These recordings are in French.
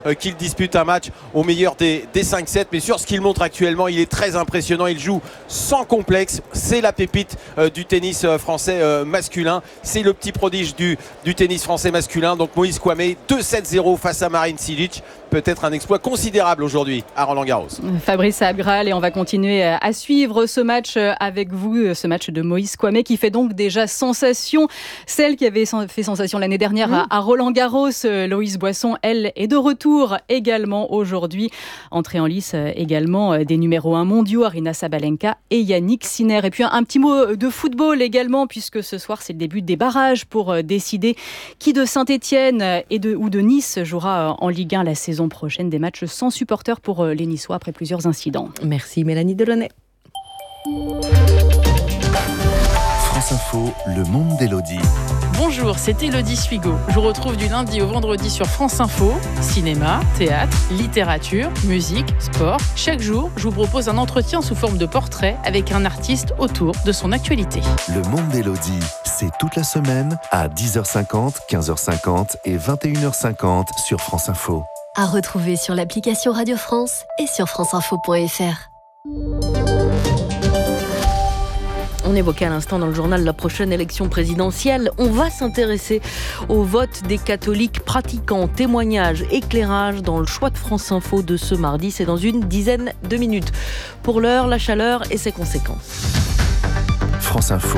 qu'il dispute un match au meilleur des 5-7, mais sur ce qu'il montre actuellement, il est très impressionnant, il joue sans complexe, c'est la pépite du tennis français masculin, c'est le petit prodige du tennis français masculin, donc Moïse Kouamé, 2-7-0 face à Marin Cilic, peut-être un exploit considérable aujourd'hui à Roland-Garros. Fabrice Abgral, et on va continuer à suivre ce match avec vous, ce match de Moïse Kouamé qui fait donc déjà sensation, celle qui avait fait sensation l'année dernière à Roland-Garros. Loïs Boisson, elle, est de retour également aujourd'hui. Entrée en lice également des numéros 1 mondiaux, Aryna Sabalenka et Yannick Sinner. Et puis un petit mot de football également, puisque ce soir c'est le début des barrages pour décider qui de Saint-Etienne ou de Nice jouera en Ligue 1 la saison prochaine. Des matchs sans supporters pour les Niçois après plusieurs incidents. Merci Mélanie Delaunay. France Info, le monde d'Élodie. Bonjour, c'est Élodie Suigo. Je vous retrouve du lundi au vendredi sur France Info. Cinéma, théâtre, littérature, musique, sport. Chaque jour, je vous propose un entretien sous forme de portrait avec un artiste autour de son actualité. Le monde d'Élodie, c'est toute la semaine à 10h50, 15h50 et 21h50 sur France Info. À retrouver sur l'application Radio France et sur franceinfo.fr. On évoquait à l'instant dans le journal la prochaine élection présidentielle. On va s'intéresser au vote des catholiques pratiquants. Témoignages, éclairages dans le choix de France Info de ce mardi. C'est dans une dizaine de minutes. Pour l'heure, la chaleur et ses conséquences. France Info,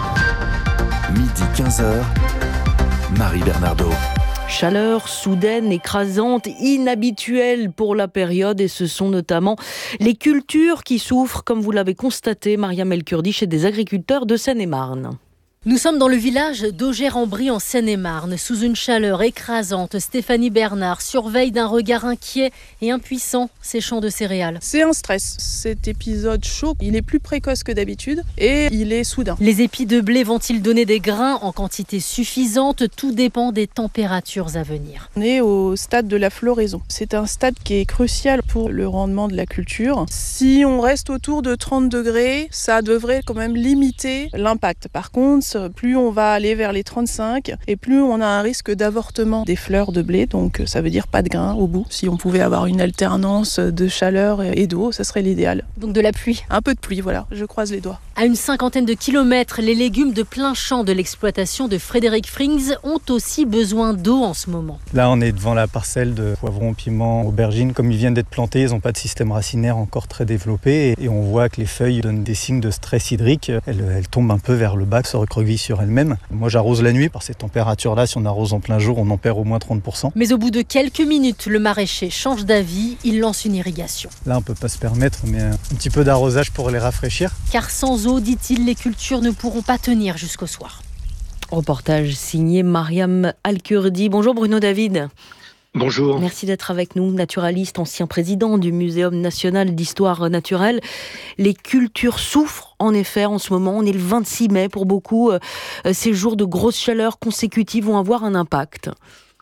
midi 15h, Marie Bernardo. Chaleur soudaine, écrasante, inhabituelle pour la période, et ce sont notamment les cultures qui souffrent, comme vous l'avez constaté, Mariam El-Kurdi, chez des agriculteurs de Seine-et-Marne. Nous sommes dans le village d'Augère-en-Brie en Seine-et-Marne. Sous une chaleur écrasante, Stéphanie Bernard surveille d'un regard inquiet et impuissant ses champs de céréales. C'est un stress. Cet épisode chaud, il est plus précoce que d'habitude et il est soudain. Les épis de blé vont-ils donner des grains en quantité suffisante ? Tout dépend des températures à venir. On est au stade de la floraison. C'est un stade qui est crucial pour le rendement de la culture. Si on reste autour de 30 degrés, ça devrait quand même limiter l'impact. Par contre, plus on va aller vers les 35 et plus on a un risque d'avortement des fleurs de blé, donc ça veut dire pas de grains au bout. Si on pouvait avoir une alternance de chaleur et d'eau, ça serait l'idéal. Donc de la pluie ? Un peu de pluie, voilà, je croise les doigts. À une cinquantaine de kilomètres, les légumes de plein champ de l'exploitation de Frédéric Frings ont aussi besoin d'eau en ce moment. Là, on est devant la parcelle de poivrons, piments, aubergines. Comme ils viennent d'être plantés, ils n'ont pas de système racinaire encore très développé et on voit que les feuilles donnent des signes de stress hydrique. Elles tombent un peu vers le bas, se recroquevillent sur elles-mêmes. Moi, j'arrose la nuit. Par ces températures-là, si on arrose en plein jour, on en perd au moins 30%. Mais au bout de quelques minutes, le maraîcher change d'avis. Il lance une irrigation. Là, on ne peut pas se permettre, mais un petit peu d'arrosage pour les rafraîchir. Car sans eau, dit-il, les cultures ne pourront pas tenir jusqu'au soir. Reportage signé Mariam El-Kurdi. Bonjour Bruno David. Bonjour. Merci d'être avec nous, naturaliste, ancien président du Muséum national d'histoire naturelle. Les cultures souffrent, en effet, en ce moment. On est le 26 mai. Pour beaucoup, ces jours de grosse chaleur consécutive vont avoir un impact.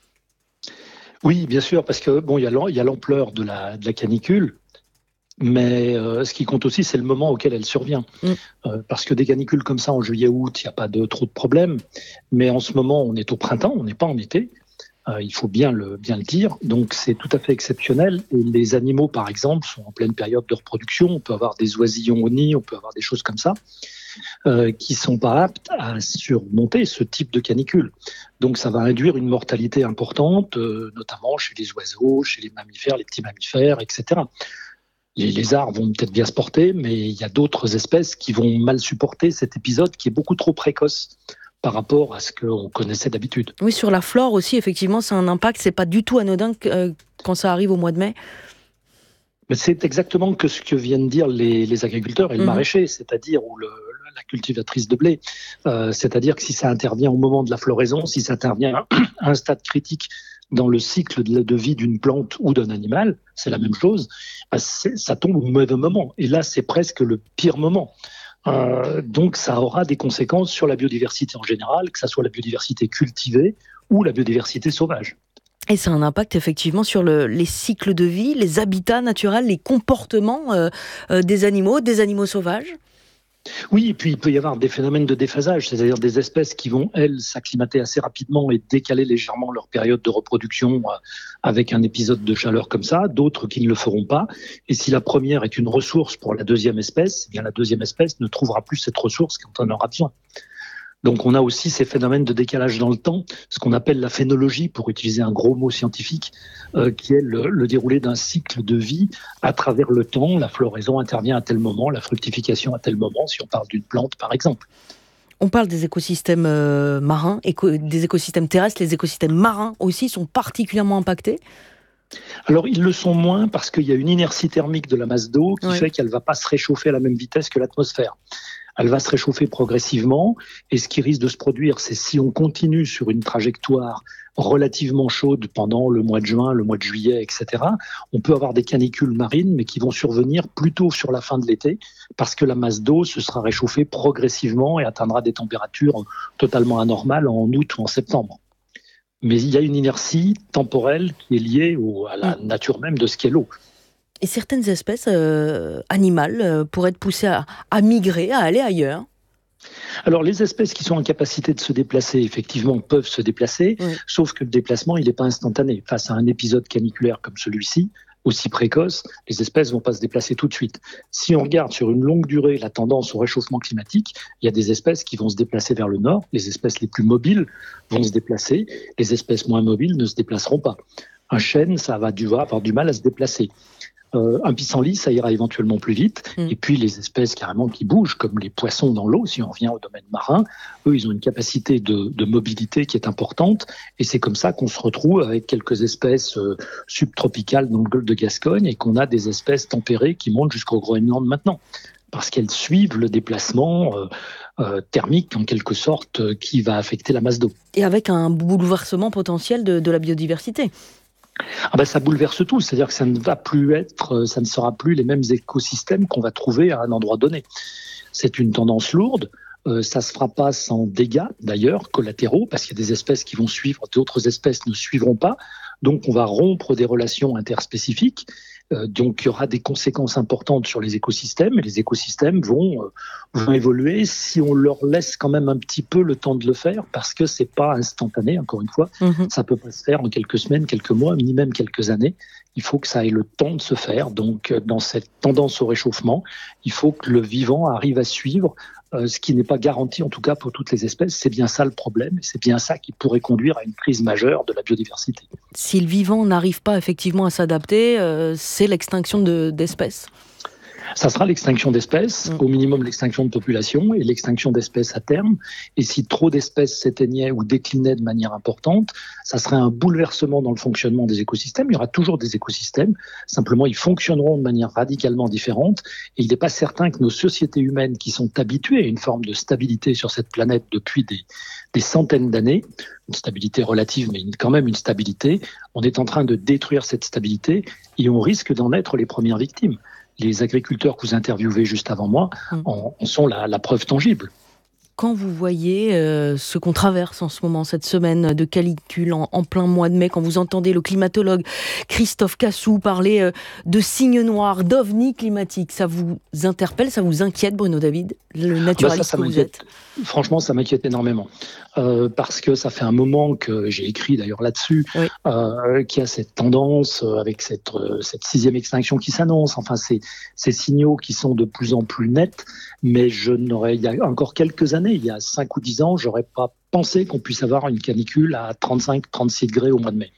Oui, bien sûr, parce que bon, il y a l'ampleur de la canicule. Mais ce qui compte aussi, c'est le moment auquel elle survient. Parce que des canicules comme ça en juillet-août, il n'y a pas trop de problèmes. Mais en ce moment, on est au printemps, on n'est pas en été. Il faut bien le dire. Donc c'est tout à fait exceptionnel. Et les animaux, par exemple, sont en pleine période de reproduction. On peut avoir des oisillons au nid, on peut avoir des choses comme ça, qui ne sont pas aptes à surmonter ce type de canicule. Donc ça va induire une mortalité importante, notamment chez les oiseaux, chez les mammifères, les petits mammifères, etc. Les lézards vont peut-être bien se porter, mais il y a d'autres espèces qui vont mal supporter cet épisode qui est beaucoup trop précoce par rapport à ce qu'on connaissait d'habitude. Oui, sur la flore aussi, effectivement, c'est un impact. C'est pas du tout anodin quand ça arrive au mois de mai. Mais c'est exactement ce que viennent dire les agriculteurs et le maraîcher, c'est-à-dire la cultivatrice de blé. C'est-à-dire que si ça intervient au moment de la floraison, si ça intervient à un stade critique dans le cycle de vie d'une plante ou d'un animal, c'est la même chose, ça tombe au mauvais moment. Et là, c'est presque le pire moment. Donc ça aura des conséquences sur la biodiversité en général, que ce soit la biodiversité cultivée ou la biodiversité sauvage. Et ça a un impact effectivement sur les cycles de vie, les habitats naturels, les comportements des animaux sauvages. Oui, et puis il peut y avoir des phénomènes de déphasage, c'est-à-dire des espèces qui vont, elles, s'acclimater assez rapidement et décaler légèrement leur période de reproduction avec un épisode de chaleur comme ça, d'autres qui ne le feront pas. Et si la première est une ressource pour la deuxième espèce, eh bien la deuxième espèce ne trouvera plus cette ressource quand on en aura besoin. Donc on a aussi ces phénomènes de décalage dans le temps, ce qu'on appelle la phénologie, pour utiliser un gros mot scientifique, qui est le déroulé d'un cycle de vie à travers le temps. La floraison intervient à tel moment, la fructification à tel moment, si on parle d'une plante par exemple. On parle des écosystèmes marins, des écosystèmes terrestres, les écosystèmes marins aussi sont particulièrement impactés. Alors ils le sont moins parce qu'il y a une inertie thermique de la masse d'eau qui fait qu'elle ne va pas se réchauffer à la même vitesse que l'atmosphère. Elle va se réchauffer progressivement et ce qui risque de se produire, c'est si on continue sur une trajectoire relativement chaude pendant le mois de juin, le mois de juillet, etc., on peut avoir des canicules marines, mais qui vont survenir plutôt sur la fin de l'été parce que la masse d'eau se sera réchauffée progressivement et atteindra des températures totalement anormales en août ou en septembre. Mais il y a une inertie temporelle qui est liée à la nature même de ce qu'est l'eau. Et certaines espèces animales pourraient être poussées à migrer, à aller ailleurs. Alors les espèces qui sont en capacité de se déplacer, effectivement, peuvent se déplacer, sauf que le déplacement, il n'est pas instantané. Face à un épisode caniculaire comme celui-ci, aussi précoce, les espèces ne vont pas se déplacer tout de suite. Si on regarde sur une longue durée la tendance au réchauffement climatique, il y a des espèces qui vont se déplacer vers le nord, les espèces les plus mobiles vont se déplacer, les espèces moins mobiles ne se déplaceront pas. Un chêne, ça va avoir du mal à se déplacer. Un pissenlit, ça ira éventuellement plus vite. Et puis les espèces carrément qui bougent, comme les poissons dans l'eau, si on revient au domaine marin, eux, ils ont une capacité de mobilité qui est importante. Et c'est comme ça qu'on se retrouve avec quelques espèces subtropicales dans le golfe de Gascogne et qu'on a des espèces tempérées qui montent jusqu'au Groenland maintenant. Parce qu'elles suivent le déplacement thermique, en quelque sorte, qui va affecter la masse d'eau. Et avec un bouleversement potentiel de la biodiversité. Ça bouleverse tout, c'est-à-dire que ça ne sera plus les mêmes écosystèmes qu'on va trouver à un endroit donné. C'est une tendance lourde, ça se fera pas sans dégâts d'ailleurs collatéraux, parce qu'il y a des espèces qui vont suivre, d'autres espèces ne suivront pas, donc on va rompre des relations interspécifiques. Donc il y aura des conséquences importantes sur les écosystèmes et les écosystèmes vont évoluer si on leur laisse quand même un petit peu le temps de le faire parce que c'est pas instantané, encore une fois. Ça peut pas se faire en quelques semaines, quelques mois, ni même quelques années. Il faut que ça ait le temps de se faire. Donc dans cette tendance au réchauffement, il faut que le vivant arrive à suivre ce qui n'est pas garanti en tout cas pour toutes les espèces. C'est bien ça le problème et c'est bien ça qui pourrait conduire à une crise majeure de la biodiversité. Si le vivant n'arrive pas effectivement à s'adapter, c'est l'extinction d'espèces. Ça sera l'extinction d'espèces, au minimum l'extinction de population et l'extinction d'espèces à terme. Et si trop d'espèces s'éteignaient ou déclinaient de manière importante, ça serait un bouleversement dans le fonctionnement des écosystèmes. Il y aura toujours des écosystèmes, simplement ils fonctionneront de manière radicalement différente. Et il n'est pas certain que nos sociétés humaines qui sont habituées à une forme de stabilité sur cette planète depuis des centaines d'années, une stabilité relative mais quand même une stabilité, on est en train de détruire cette stabilité et on risque d'en être les premières victimes. Les agriculteurs que vous interviewez juste avant moi en sont la preuve tangible. Quand vous voyez ce qu'on traverse en ce moment, cette semaine de canicule en plein mois de mai, quand vous entendez le climatologue Christophe Cassou parler de signes noirs, d'ovnis climatiques, ça vous interpelle, ça vous inquiète, Bruno David, le naturaliste que vous êtes? Franchement, ça m'inquiète énormément. Parce que ça fait un moment que j'ai écrit d'ailleurs là-dessus, qu'il y a cette tendance avec cette sixième extinction qui s'annonce, enfin ces signaux qui sont de plus en plus nets, mais il y a encore quelques années, il y a 5 ou 10 ans, j'aurais pas pensé qu'on puisse avoir une canicule à 35-36 degrés au mois de mai.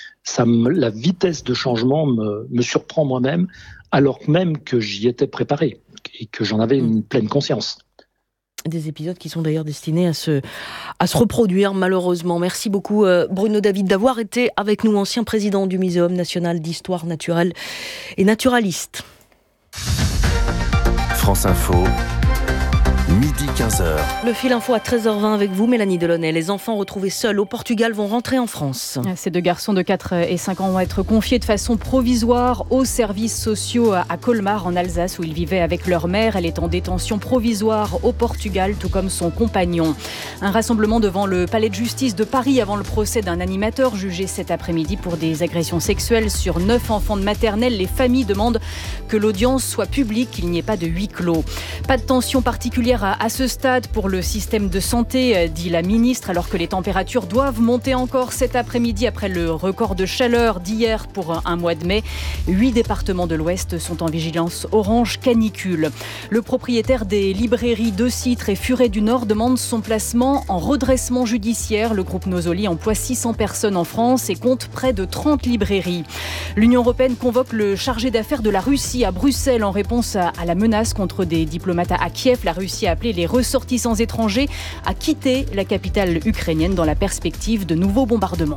La vitesse de changement me surprend moi-même, alors même que j'y étais préparé et que j'en avais une pleine conscience. Des épisodes qui sont d'ailleurs destinés à se reproduire malheureusement. Merci beaucoup Bruno David d'avoir été avec nous, ancien président du Muséum national d'histoire naturelle et naturaliste. France Info, midi 15h. Le fil info à 13h20 avec vous, Mélanie Delaunay. Les enfants retrouvés seuls au Portugal vont rentrer en France. Ces 2 garçons de 4 et 5 ans vont être confiés de façon provisoire aux services sociaux à Colmar, en Alsace, où ils vivaient avec leur mère. Elle est en détention provisoire au Portugal, tout comme son compagnon. Un rassemblement devant le palais de justice de Paris avant le procès d'un animateur jugé cet après-midi pour des agressions sexuelles sur 9 enfants de maternelle. Les familles demandent que l'audience soit publique, qu'il n'y ait pas de huis clos. Pas de tension particulière à ce stade pour le système de santé, dit la ministre, alors que les températures doivent monter encore cet après-midi après le record de chaleur d'hier pour un mois de mai. 8 départements de l'Ouest sont en vigilance orange canicule. Le propriétaire des librairies de Citre et Furet du Nord demande son placement en redressement judiciaire. Le groupe Nosoli emploie 600 personnes en France et compte près de 30 librairies. L'Union européenne convoque le chargé d'affaires de la Russie à Bruxelles en réponse à la menace contre des diplomates à Kiev. La Russie a appelé les ressortissants étrangers à quitter la capitale ukrainienne dans la perspective de nouveaux bombardements.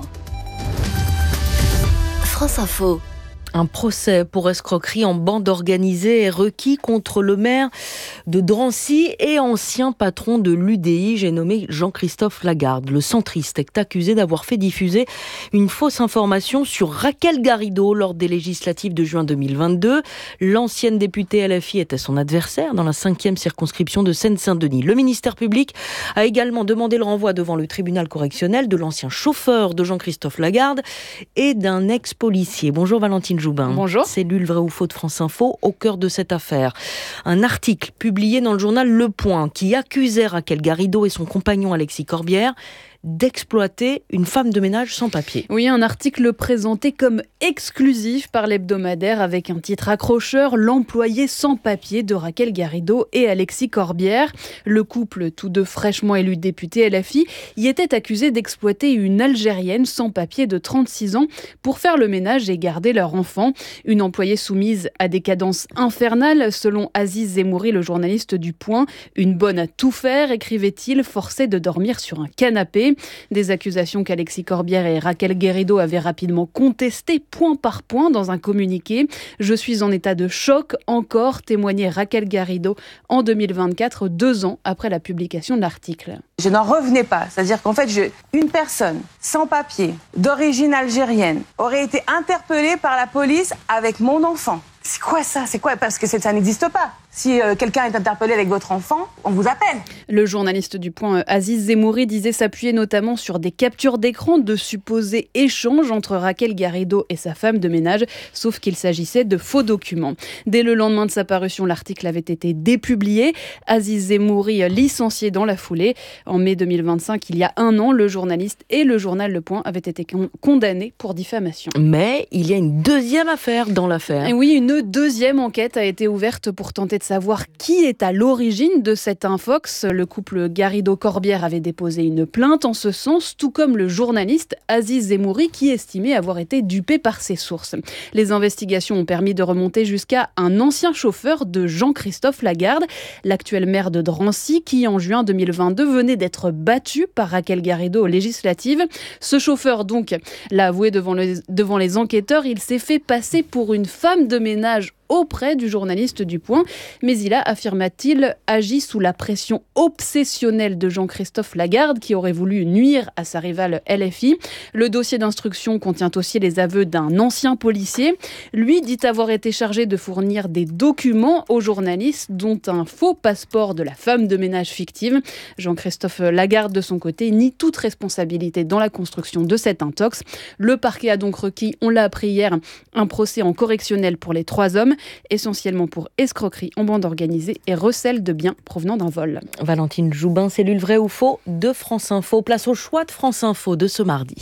France Info. Un procès pour escroquerie en bande organisée est requis contre le maire de Drancy et ancien patron de l'UDI, j'ai nommé Jean-Christophe Lagarde. Le centriste est accusé d'avoir fait diffuser une fausse information sur Raquel Garrido lors des législatives de juin 2022. L'ancienne députée LFI était son adversaire dans la 5e circonscription de Seine-Saint-Denis. Le ministère public a également demandé le renvoi devant le tribunal correctionnel de l'ancien chauffeur de Jean-Christophe Lagarde et d'un ex-policier. Bonjour Valentine Joubin. Bonjour. Cellule Vrai ou Faux de France Info, au cœur de cette affaire. Un article publié dans le journal Le Point qui accusait Raquel Garrido et son compagnon Alexis Corbière d'exploiter une femme de ménage sans papier. Oui, un article présenté comme exclusif par l'hebdomadaire avec un titre accrocheur, l'employé sans papier de Raquel Garrido et Alexis Corbière. Le couple, tous deux fraîchement élus députés LFI, y était accusé d'exploiter une Algérienne sans papier de 36 ans pour faire le ménage et garder leur enfant. Une employée soumise à des cadences infernales, selon Aziz Zemouri, le journaliste du Point. Une bonne à tout faire, écrivait-il, forcée de dormir sur un canapé. Des accusations qu'Alexis Corbière et Raquel Garrido avaient rapidement contestées point par point dans un communiqué. « Je suis en état de choc encore », témoignait Raquel Garrido en 2024, 2 ans après la publication de l'article. Je n'en revenais pas, c'est-à-dire qu'en fait, une personne sans papier, d'origine algérienne, aurait été interpellée par la police avec mon enfant. C'est quoi ça ? C'est quoi ? Parce que ça n'existe pas. Si quelqu'un est interpellé avec votre enfant, on vous appelle. Le journaliste du Point, Aziz Zemouri, disait s'appuyer notamment sur des captures d'écran de supposés échanges entre Raquel Garrido et sa femme de ménage, sauf qu'il s'agissait de faux documents. Dès le lendemain de sa parution, l'article avait été dépublié. Aziz Zemouri licencié dans la foulée. En mai 2025, il y a 1 an, le journaliste et le journal Le Point avaient été condamnés pour diffamation. Mais il y a une deuxième affaire dans l'affaire. Et oui, une deuxième enquête a été ouverte pour tenter de savoir qui est à l'origine de cet infox. Le couple Garrido-Corbière avait déposé une plainte en ce sens, tout comme le journaliste Aziz Zemouri qui estimait avoir été dupé par ses sources. Les investigations ont permis de remonter jusqu'à un ancien chauffeur de Jean-Christophe Lagarde, l'actuel maire de Drancy, qui en juin 2022 venait d'être battu par Raquel Garrido aux législatives. Ce chauffeur donc l'a avoué devant les enquêteurs, il s'est fait passer pour une femme de ménage auprès du journaliste du Point, mais il a, affirma-t-il, agi sous la pression obsessionnelle de Jean-Christophe Lagarde qui aurait voulu nuire à sa rivale LFI. Le dossier d'instruction contient aussi les aveux d'un ancien policier. Lui dit avoir été chargé de fournir des documents aux journalistes, dont un faux passeport de la femme de ménage fictive. Jean-Christophe Lagarde, de son côté, nie toute responsabilité dans la construction de cet intox. Le parquet a donc requis, on l'a appris hier, un procès en correctionnel pour les 3 hommes, essentiellement pour escroquerie en bande organisée et recel de biens provenant d'un vol. Valentine Joubin, cellule Vrai ou Faux de France Info. Place au choix de France Info de ce mardi.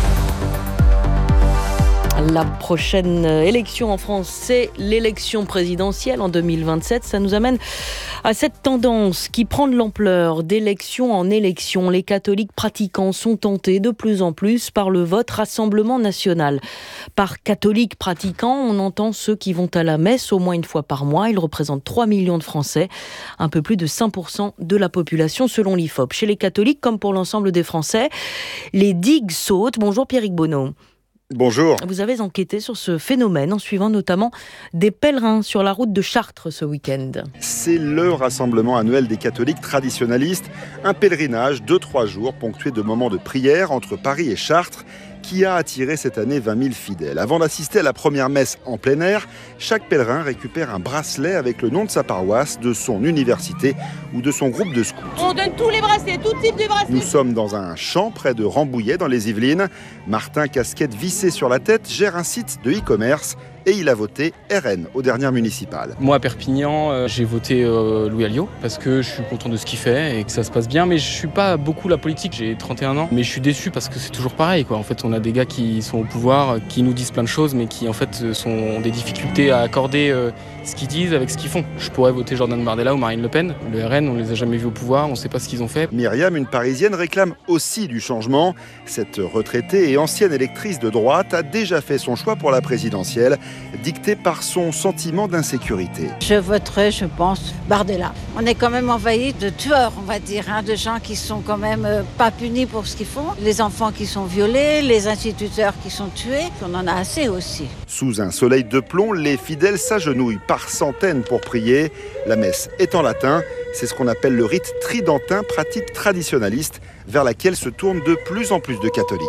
La prochaine élection en France, c'est l'élection présidentielle en 2027. Ça nous amène à cette tendance qui prend de l'ampleur d'élection en élection. Les catholiques pratiquants sont tentés de plus en plus par le vote Rassemblement national. Par catholiques pratiquants, on entend ceux qui vont à la messe au moins une fois par mois. Ils représentent 3 millions de Français, un peu plus de 5% de la population selon l'IFOP. Chez les catholiques, comme pour l'ensemble des Français, les digues sautent. Bonjour Pierrick Bonneau. Bonjour. Vous avez enquêté sur ce phénomène en suivant notamment des pèlerins sur la route de Chartres ce week-end. C'est le rassemblement annuel des catholiques traditionnalistes, un pèlerinage de 3 jours ponctué de moments de prière entre Paris et Chartres qui a attiré cette année 20 000 fidèles. Avant d'assister à la première messe en plein air, chaque pèlerin récupère un bracelet avec le nom de sa paroisse, de son université ou de son groupe de scouts. On donne tous les bracelets, tout type de bracelets. Nous sommes dans un champ près de Rambouillet dans les Yvelines. Martin, casquette vissée sur la tête, gère un site de e-commerce et il a voté RN aux dernières municipales. Moi à Perpignan, j'ai voté Louis Alliot parce que je suis content de ce qu'il fait et que ça se passe bien, mais je suis pas beaucoup la politique, j'ai 31 ans, mais je suis déçu parce que c'est toujours pareil quoi. En fait, on a des gars qui sont au pouvoir, qui nous disent plein de choses, mais qui en fait ont des difficultés à accorder ce qu'ils disent avec ce qu'ils font. Je pourrais voter Jordan Bardella ou Marine Le Pen. Le RN, on les a jamais vus au pouvoir, on sait pas ce qu'ils ont fait. Myriam, une Parisienne, réclame aussi du changement. Cette retraitée et ancienne électrice de droite a déjà fait son choix pour la présidentielle, dictée par son sentiment d'insécurité. Je voterai, je pense, Bardella. On est quand même envahi de tueurs, on va dire, de gens qui sont quand même pas punis pour ce qu'ils font. Les enfants qui sont violés, les instituteurs qui sont tués, on en a assez aussi. Sous un soleil de plomb, les fidèles s'agenouillent par centaines pour prier. La messe est en latin. C'est ce qu'on appelle le rite tridentin, pratique traditionnaliste, vers laquelle se tournent de plus en plus de catholiques.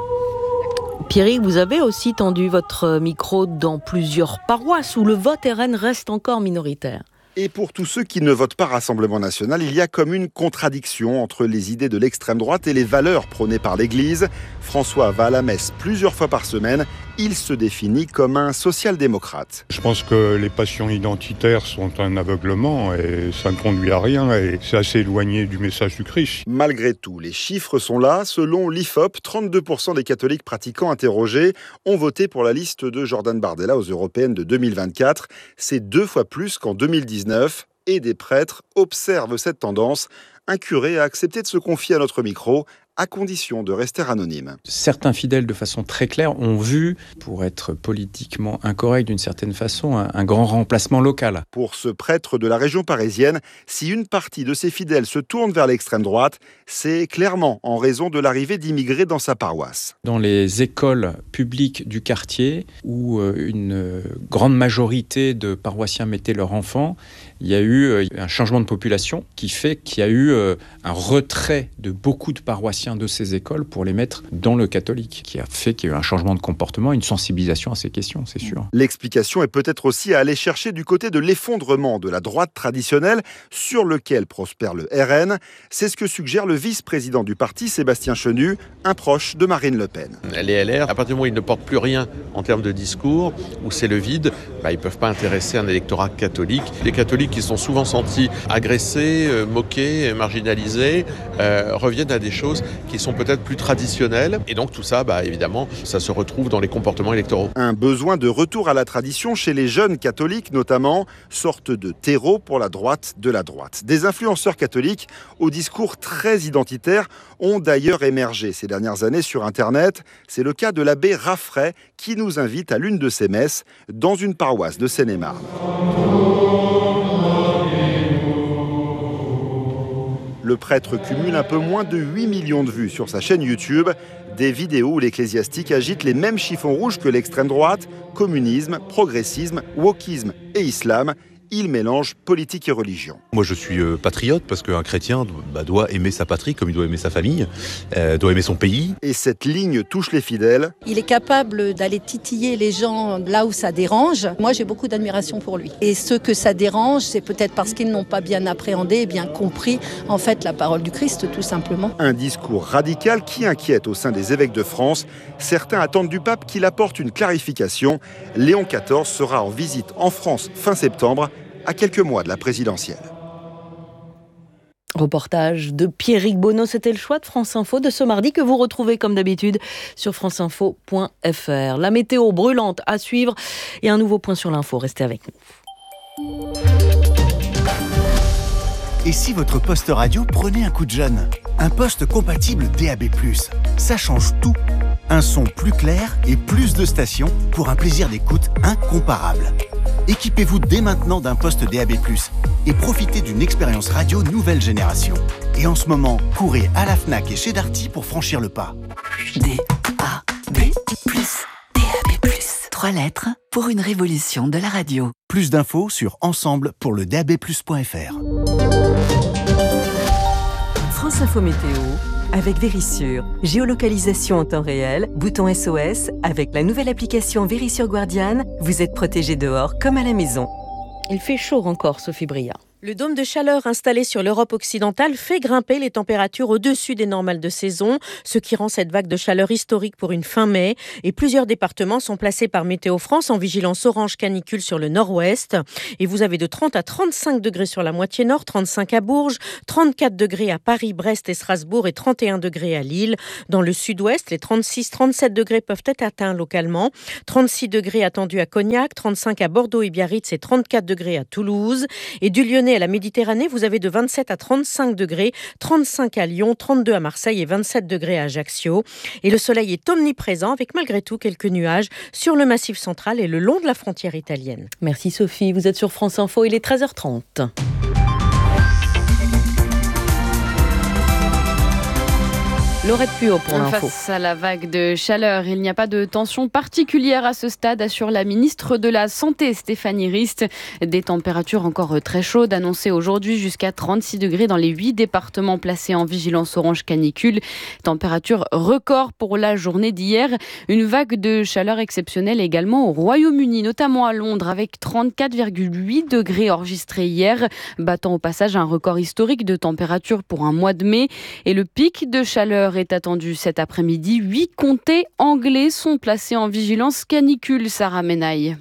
Pierrick, vous avez aussi tendu votre micro dans plusieurs paroisses où le vote RN reste encore minoritaire. Et pour tous ceux qui ne votent pas Rassemblement National, il y a comme une contradiction entre les idées de l'extrême droite et les valeurs prônées par l'Église. François va à la messe plusieurs fois par semaine. Il se définit comme un social-démocrate. Je pense que les passions identitaires sont un aveuglement et ça ne conduit à rien et c'est assez éloigné du message du Christ. Malgré tout, les chiffres sont là. Selon l'IFOP, 32% des catholiques pratiquants interrogés ont voté pour la liste de Jordan Bardella aux européennes de 2024. C'est 2 fois plus qu'en 2019 et des prêtres observent cette tendance. Un curé a accepté de se confier à notre micro, à condition de rester anonyme. Certains fidèles, de façon très claire, ont vu, pour être politiquement incorrect d'une certaine façon, un grand remplacement local. Pour ce prêtre de la région parisienne, si une partie de ses fidèles se tourne vers l'extrême droite, c'est clairement en raison de l'arrivée d'immigrés dans sa paroisse. Dans les écoles publiques du quartier, où une grande majorité de paroissiens mettaient leurs enfants, il y a eu un changement de population qui fait qu'il y a eu un retrait de beaucoup de paroissiens de ces écoles pour les mettre dans le catholique, qui a fait qu'il y a eu un changement de comportement, une sensibilisation à ces questions, c'est sûr. L'explication est peut-être aussi à aller chercher du côté de l'effondrement de la droite traditionnelle sur lequel prospère le RN. C'est ce que suggère le vice-président du parti, Sébastien Chenu, un proche de Marine Le Pen. Les LR, à partir du moment où ils ne portent plus rien en termes de discours, où c'est le vide, ils ne peuvent pas intéresser un électorat catholique. Les catholiques qui sont souvent sentis agressés, moqués, marginalisés, reviennent à des choses qui sont peut-être plus traditionnelles. Et donc tout ça, évidemment, ça se retrouve dans les comportements électoraux. Un besoin de retour à la tradition chez les jeunes catholiques notamment, sorte de terreau pour la droite de la droite. Des influenceurs catholiques au discours très identitaire ont d'ailleurs émergé ces dernières années sur Internet. C'est le cas de l'abbé Raffray qui nous invite à l'une de ses messes dans une paroisse de Seine-et-Marne. Le prêtre cumule un peu moins de 8 millions de vues sur sa chaîne YouTube. Des vidéos où l'ecclésiastique agite les mêmes chiffons rouges que l'extrême droite, communisme, progressisme, wokisme et islam. Il mélange politique et religion. Moi je suis patriote parce qu'un chrétien doit aimer sa patrie comme il doit aimer sa famille, doit aimer son pays. Et cette ligne touche les fidèles. Il est capable d'aller titiller les gens là où ça dérange. Moi j'ai beaucoup d'admiration pour lui. Et ceux que ça dérange, c'est peut-être parce qu'ils n'ont pas bien appréhendé et bien compris en fait la parole du Christ tout simplement. Un discours radical qui inquiète au sein des évêques de France. Certains attendent du pape qu'il apporte une clarification. Léon XIV sera en visite en France fin septembre, à quelques mois de la présidentielle. Reportage de Pierrick Bonneau, c'était le choix de France Info de ce mardi que vous retrouvez comme d'habitude sur franceinfo.fr. La météo brûlante à suivre et un nouveau point sur l'info, restez avec nous. Et si votre poste radio prenait un coup de jeune ? Un poste compatible DAB+, ça change tout. Un son plus clair et plus de stations pour un plaisir d'écoute incomparable. Équipez-vous dès maintenant d'un poste DAB+, et profitez d'une expérience radio nouvelle génération. Et en ce moment, courez à la Fnac et chez Darty pour franchir le pas. DAB+. 3 lettres pour une révolution de la radio. Plus d'infos sur ensemble-pour-le-DAB+.fr. France Info Météo avec Vérissure. Géolocalisation en temps réel, bouton SOS. Avec la nouvelle application Vérissure Guardian, vous êtes protégé dehors comme à la maison. Il fait chaud encore, Sophie Bria. Le dôme de chaleur installé sur l'Europe occidentale fait grimper les températures au-dessus des normales de saison, ce qui rend cette vague de chaleur historique pour une fin mai. Et plusieurs départements sont placés par Météo France en vigilance orange canicule sur le nord-ouest. Et vous avez de 30 à 35 degrés sur la moitié nord, 35 à Bourges, 34 degrés à Paris, Brest et Strasbourg et 31 degrés à Lille. Dans le sud-ouest, les 36-37 degrés peuvent être atteints localement. 36 degrés attendus à Cognac, 35 à Bordeaux et Biarritz et 34 degrés à Toulouse. Et du Lyonnais à la Méditerranée, vous avez de 27 à 35 degrés, 35 à Lyon, 32 à Marseille et 27 degrés à Ajaccio. Et le soleil est omniprésent avec malgré tout quelques nuages sur le Massif central et le long de la frontière italienne. Merci Sophie, vous êtes sur France Info, il est 13h30. Laurette Puot pour l'info. Face à la vague de chaleur, il n'y a pas de tension particulière à ce stade, assure la ministre de la Santé, Stéphanie Rist. Des températures encore très chaudes annoncées aujourd'hui, jusqu'à 36 degrés dans les 8 départements placés en vigilance orange canicule. Température record pour la journée d'hier. Une vague de chaleur exceptionnelle également au Royaume-Uni, notamment à Londres, avec 34,8 degrés enregistrés hier, battant au passage un record historique de température pour un mois de mai. Et le pic de chaleur est attendu cet après-midi. 8 comtés anglais sont placés en vigilance canicule, Sarah Menaille.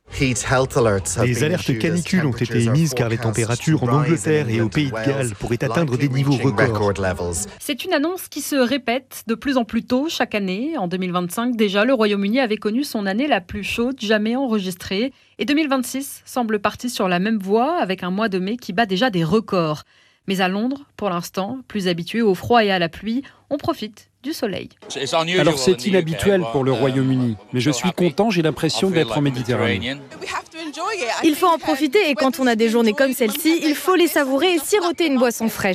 Des alertes canicules ont été émises car les températures en Angleterre et au Pays de Galles pourraient atteindre des niveaux records. C'est une annonce qui se répète de plus en plus tôt chaque année. En 2025, déjà, le Royaume-Uni avait connu son année la plus chaude jamais enregistrée. Et 2026 semble parti sur la même voie avec un mois de mai qui bat déjà des records. Mais à Londres, pour l'instant, plus habitués au froid et à la pluie, on profite du soleil. Alors c'est inhabituel pour le Royaume-Uni, mais je suis content, j'ai l'impression d'être en Méditerranée. Il faut en profiter et quand on a des journées comme celle-ci, il faut les savourer et siroter une boisson fraîche.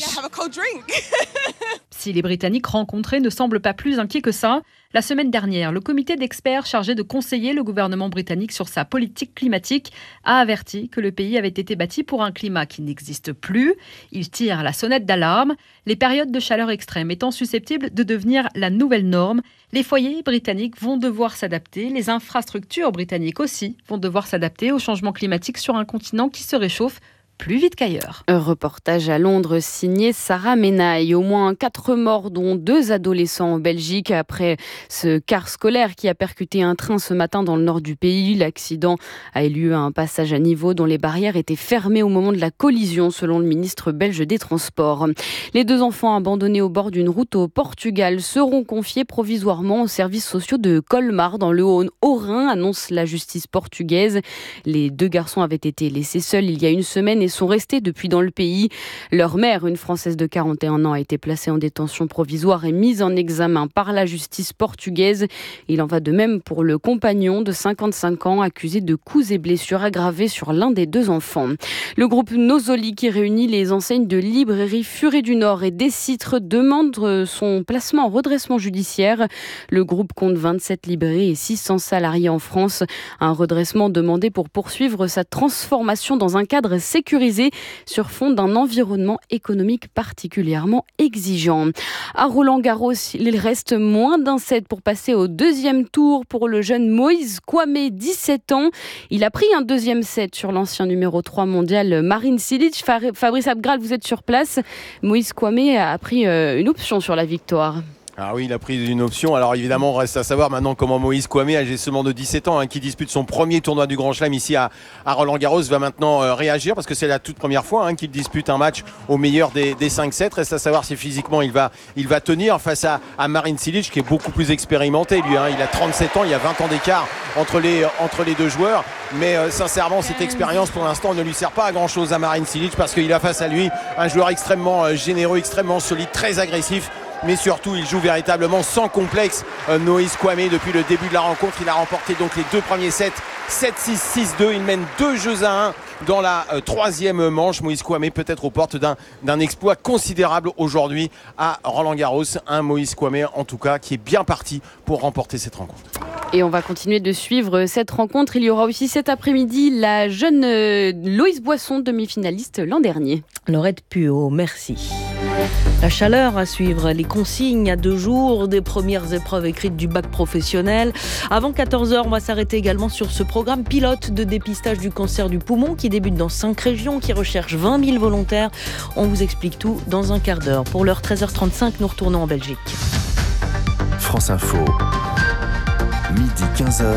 Si les Britanniques rencontrés ne semblent pas plus inquiets que ça, la semaine dernière, le comité d'experts chargé de conseiller le gouvernement britannique sur sa politique climatique a averti que le pays avait été bâti pour un climat qui n'existe plus. Il tire la sonnette d'alarme. Les périodes de chaleur extrême étant susceptibles de devenir la nouvelle norme, les foyers britanniques vont devoir s'adapter. Les infrastructures britanniques aussi vont devoir s'adapter au changement climatique sur un continent qui se réchauffe plus vite qu'ailleurs. Un reportage à Londres signé Sarah Menaille. Au moins 4 morts, dont 2 adolescents en Belgique, après ce car scolaire qui a percuté un train ce matin dans le nord du pays. L'accident a eu lieu à un passage à niveau dont les barrières étaient fermées au moment de la collision, selon le ministre belge des Transports. Les 2 enfants abandonnés au bord d'une route au Portugal seront confiés provisoirement aux services sociaux de Colmar, dans le Haut-Rhin, annonce la justice portugaise. Les 2 garçons avaient été laissés seuls il y a une semaine et sont restés depuis dans le pays. Leur mère, une Française de 41 ans, a été placée en détention provisoire et mise en examen par la justice portugaise. Il en va de même pour le compagnon de 55 ans, accusé de coups et blessures aggravées sur l'un des 2 enfants. Le groupe Nosoli, qui réunit les enseignes de librairie Furet du Nord et Décitre, demande son placement en redressement judiciaire. Le groupe compte 27 librairies et 600 salariés en France. Un redressement demandé pour poursuivre sa transformation dans un cadre sécurisé sur fond d'un environnement économique particulièrement exigeant. À Roland-Garros, il reste moins d'un set pour passer au 2e tour pour le jeune Moïse Kwame, 17 ans. Il a pris un 2e set sur l'ancien numéro 3 mondial Marin Cilic. Fabrice Abgral, vous êtes sur place. Moïse Kwame a pris une option sur la victoire. Ah oui, il a pris une option. Alors évidemment, on reste à savoir maintenant comment Moïse Kwame, âgé seulement de 17 ans, qui dispute son premier tournoi du Grand Chelem ici à Roland-Garros, va maintenant réagir parce que c'est la toute première fois qu'il dispute un match au meilleur des 5-7. Reste à savoir si physiquement il va tenir face à Marin Cilic, qui est beaucoup plus expérimenté. Lui, il a 37 ans, il y a 20 ans d'écart entre les 2 joueurs. Mais sincèrement, cette expérience pour l'instant ne lui sert pas à grand chose à Marin Cilic, parce qu'il a face à lui un joueur extrêmement généreux, extrêmement solide, très agressif. Mais surtout, il joue véritablement sans complexe. Moïse Kwame, depuis le début de la rencontre, il a remporté donc les 2 premiers sets, 7-6, 6-2. Il mène 2-1 dans la 3e manche. Moïse Kwame peut-être aux portes d'un exploit considérable aujourd'hui à Roland-Garros. Un Moïse Kwame, en tout cas, qui est bien parti pour remporter cette rencontre. Et on va continuer de suivre cette rencontre. Il y aura aussi cet après-midi la jeune Loïse Boisson, demi-finaliste l'an dernier. Laurette Puot, merci. La chaleur à suivre, les consignes à 2 jours des premières épreuves écrites du bac professionnel. Avant 14h, on va s'arrêter également sur ce programme pilote de dépistage du cancer du poumon qui débute dans 5 régions, qui recherche 20 000 volontaires. On vous explique tout dans un quart d'heure. Pour l'heure 13h35, nous retournons en Belgique. France Info, midi 15h.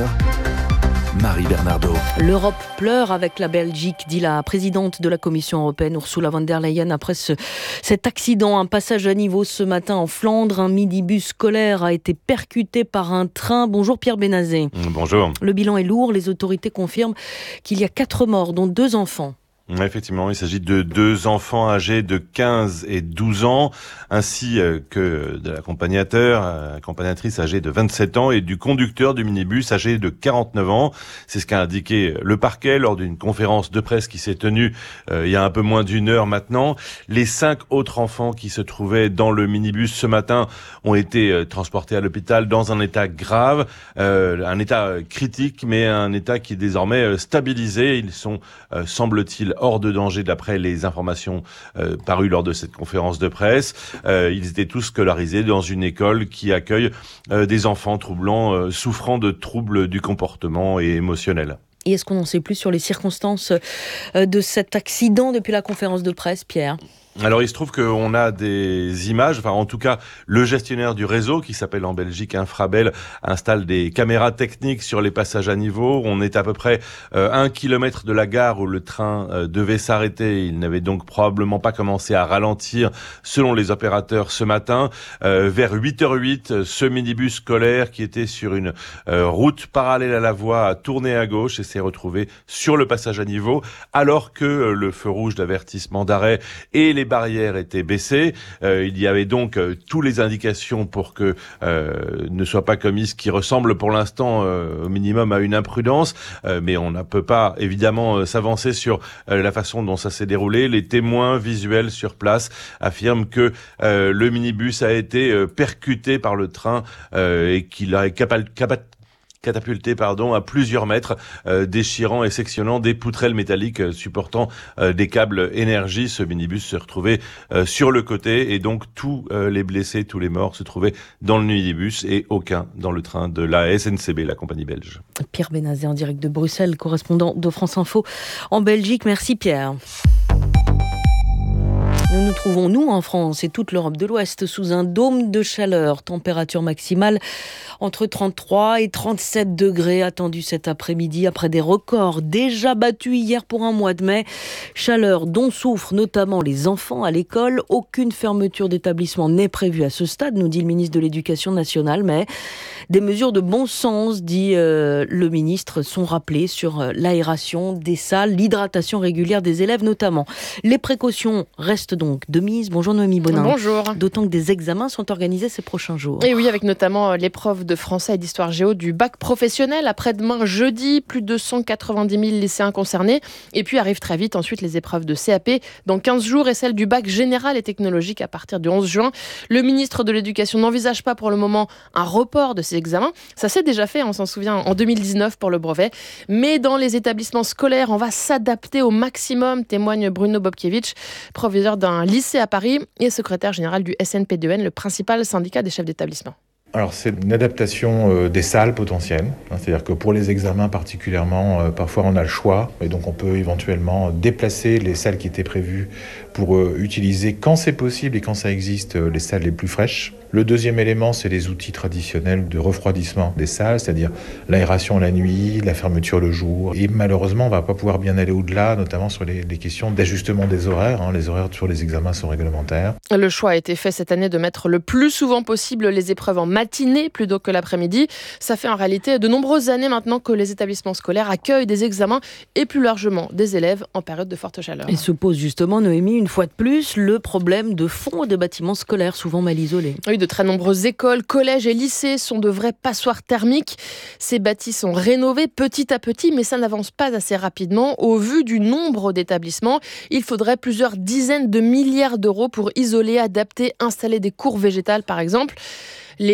Marie Bernardo. L'Europe pleure avec la Belgique, dit la présidente de la Commission européenne, Ursula von der Leyen, après cet accident, un passage à niveau ce matin en Flandre. Un minibus scolaire a été percuté par un train. Bonjour Pierre Benazet. Bonjour. Le bilan est lourd. Les autorités confirment qu'il y a 4 morts, dont 2 enfants. Effectivement, il s'agit de 2 enfants âgés de 15 et 12 ans, ainsi que de l'accompagnatrice âgée de 27 ans et du conducteur du minibus âgé de 49 ans. C'est ce qu'a indiqué le parquet lors d'une conférence de presse qui s'est tenue il y a un peu moins d'1 heure maintenant. Les 5 autres enfants qui se trouvaient dans le minibus ce matin ont été transportés à l'hôpital dans un état grave, un état critique, mais un état qui est désormais stabilisé. Ils sont, semble-t-il, hors de danger d'après les informations parues lors de cette conférence de presse. Ils étaient tous scolarisés dans une école qui accueille des enfants souffrant de troubles du comportement et émotionnels. Et est-ce qu'on en sait plus sur les circonstances de cet accident depuis la conférence de presse, Pierre ? Alors il se trouve qu'on a des images, en tout cas le gestionnaire du réseau qui s'appelle en Belgique Infrabel installe des caméras techniques sur les passages à niveau. On est à peu près 1 kilomètre de la gare où le train devait s'arrêter. Il n'avait donc probablement pas commencé à ralentir selon les opérateurs ce matin. Vers 8h08, ce minibus scolaire qui était sur une route parallèle à la voie a tourné à gauche et s'est retrouvé sur le passage à niveau alors que le feu rouge d'avertissement d'arrêt et les barrières étaient baissées. Il y avait donc toutes les indications pour que ne soit pas commis ce qui ressemble pour l'instant au minimum à une imprudence. Mais on ne peut pas évidemment s'avancer sur la façon dont ça s'est déroulé. Les témoins visuels sur place affirment que le minibus a été percuté par le train et qu'il a catapulté à plusieurs mètres, déchirant et sectionnant des poutrelles métalliques supportant des câbles énergie. Ce minibus se retrouvait sur le côté et donc tous les blessés, tous les morts se trouvaient dans le minibus et aucun dans le train de la SNCB, la compagnie belge. Pierre Benazet en direct de Bruxelles, correspondant de France Info en Belgique. Merci Pierre. Nous nous trouvons, nous, en France et toute l'Europe de l'Ouest, sous un dôme de chaleur. Température maximale entre 33 et 37 degrés attendue cet après-midi après des records déjà battus hier pour un mois de mai. Chaleur dont souffrent notamment les enfants à l'école. Aucune fermeture d'établissement n'est prévue à ce stade, nous dit le ministre de l'Éducation nationale, mais des mesures de bon sens, dit le ministre, sont rappelées sur l'aération des salles, l'hydratation régulière des élèves notamment. Les précautions restent donc de mise. Bonjour Noémie Bonin. Bonjour. D'autant que des examens sont organisés ces prochains jours. Et oui, avec notamment l'épreuve de français et d'histoire géo du bac professionnel. Après-demain, jeudi, plus de 190 000 lycéens concernés. Et puis arrivent très vite ensuite les épreuves de CAP dans 15 jours et celles du bac général et technologique à partir du 11 juin. Le ministre de l'Éducation n'envisage pas pour le moment un report de ces examens. Ça s'est déjà fait, on s'en souvient, en 2019 pour le brevet. Mais dans les établissements scolaires, on va s'adapter au maximum, témoigne Bruno Bobkiewicz, proviseur d'un lycée à Paris et secrétaire général du SNPDEN, le principal syndicat des chefs d'établissement. Alors c'est une adaptation des salles potentielles, c'est-à-dire que pour les examens particulièrement, parfois on a le choix et donc on peut éventuellement déplacer les salles qui étaient prévues pour utiliser quand c'est possible et quand ça existe les salles les plus fraîches. Le deuxième élément, c'est les outils traditionnels de refroidissement des salles, c'est-à-dire l'aération la nuit, la fermeture le jour. Et malheureusement, on ne va pas pouvoir bien aller au-delà, notamment sur les questions d'ajustement des horaires. Les horaires sur les examens sont réglementaires. Le choix a été fait cette année de mettre le plus souvent possible les épreuves en matinée plutôt que l'après-midi. Ça fait en réalité de nombreuses années maintenant que les établissements scolaires accueillent des examens et plus largement des élèves en période de forte chaleur. Et se pose justement, Noémie, une fois de plus, le problème de fond des bâtiments scolaires souvent mal isolés. Oui, de très nombreuses écoles, collèges et lycées sont de vraies passoires thermiques. Ces bâtis sont rénovés petit à petit, mais ça n'avance pas assez rapidement. Au vu du nombre d'établissements, il faudrait plusieurs dizaines de milliards d'euros pour isoler, adapter, installer des cours végétales par exemple. Les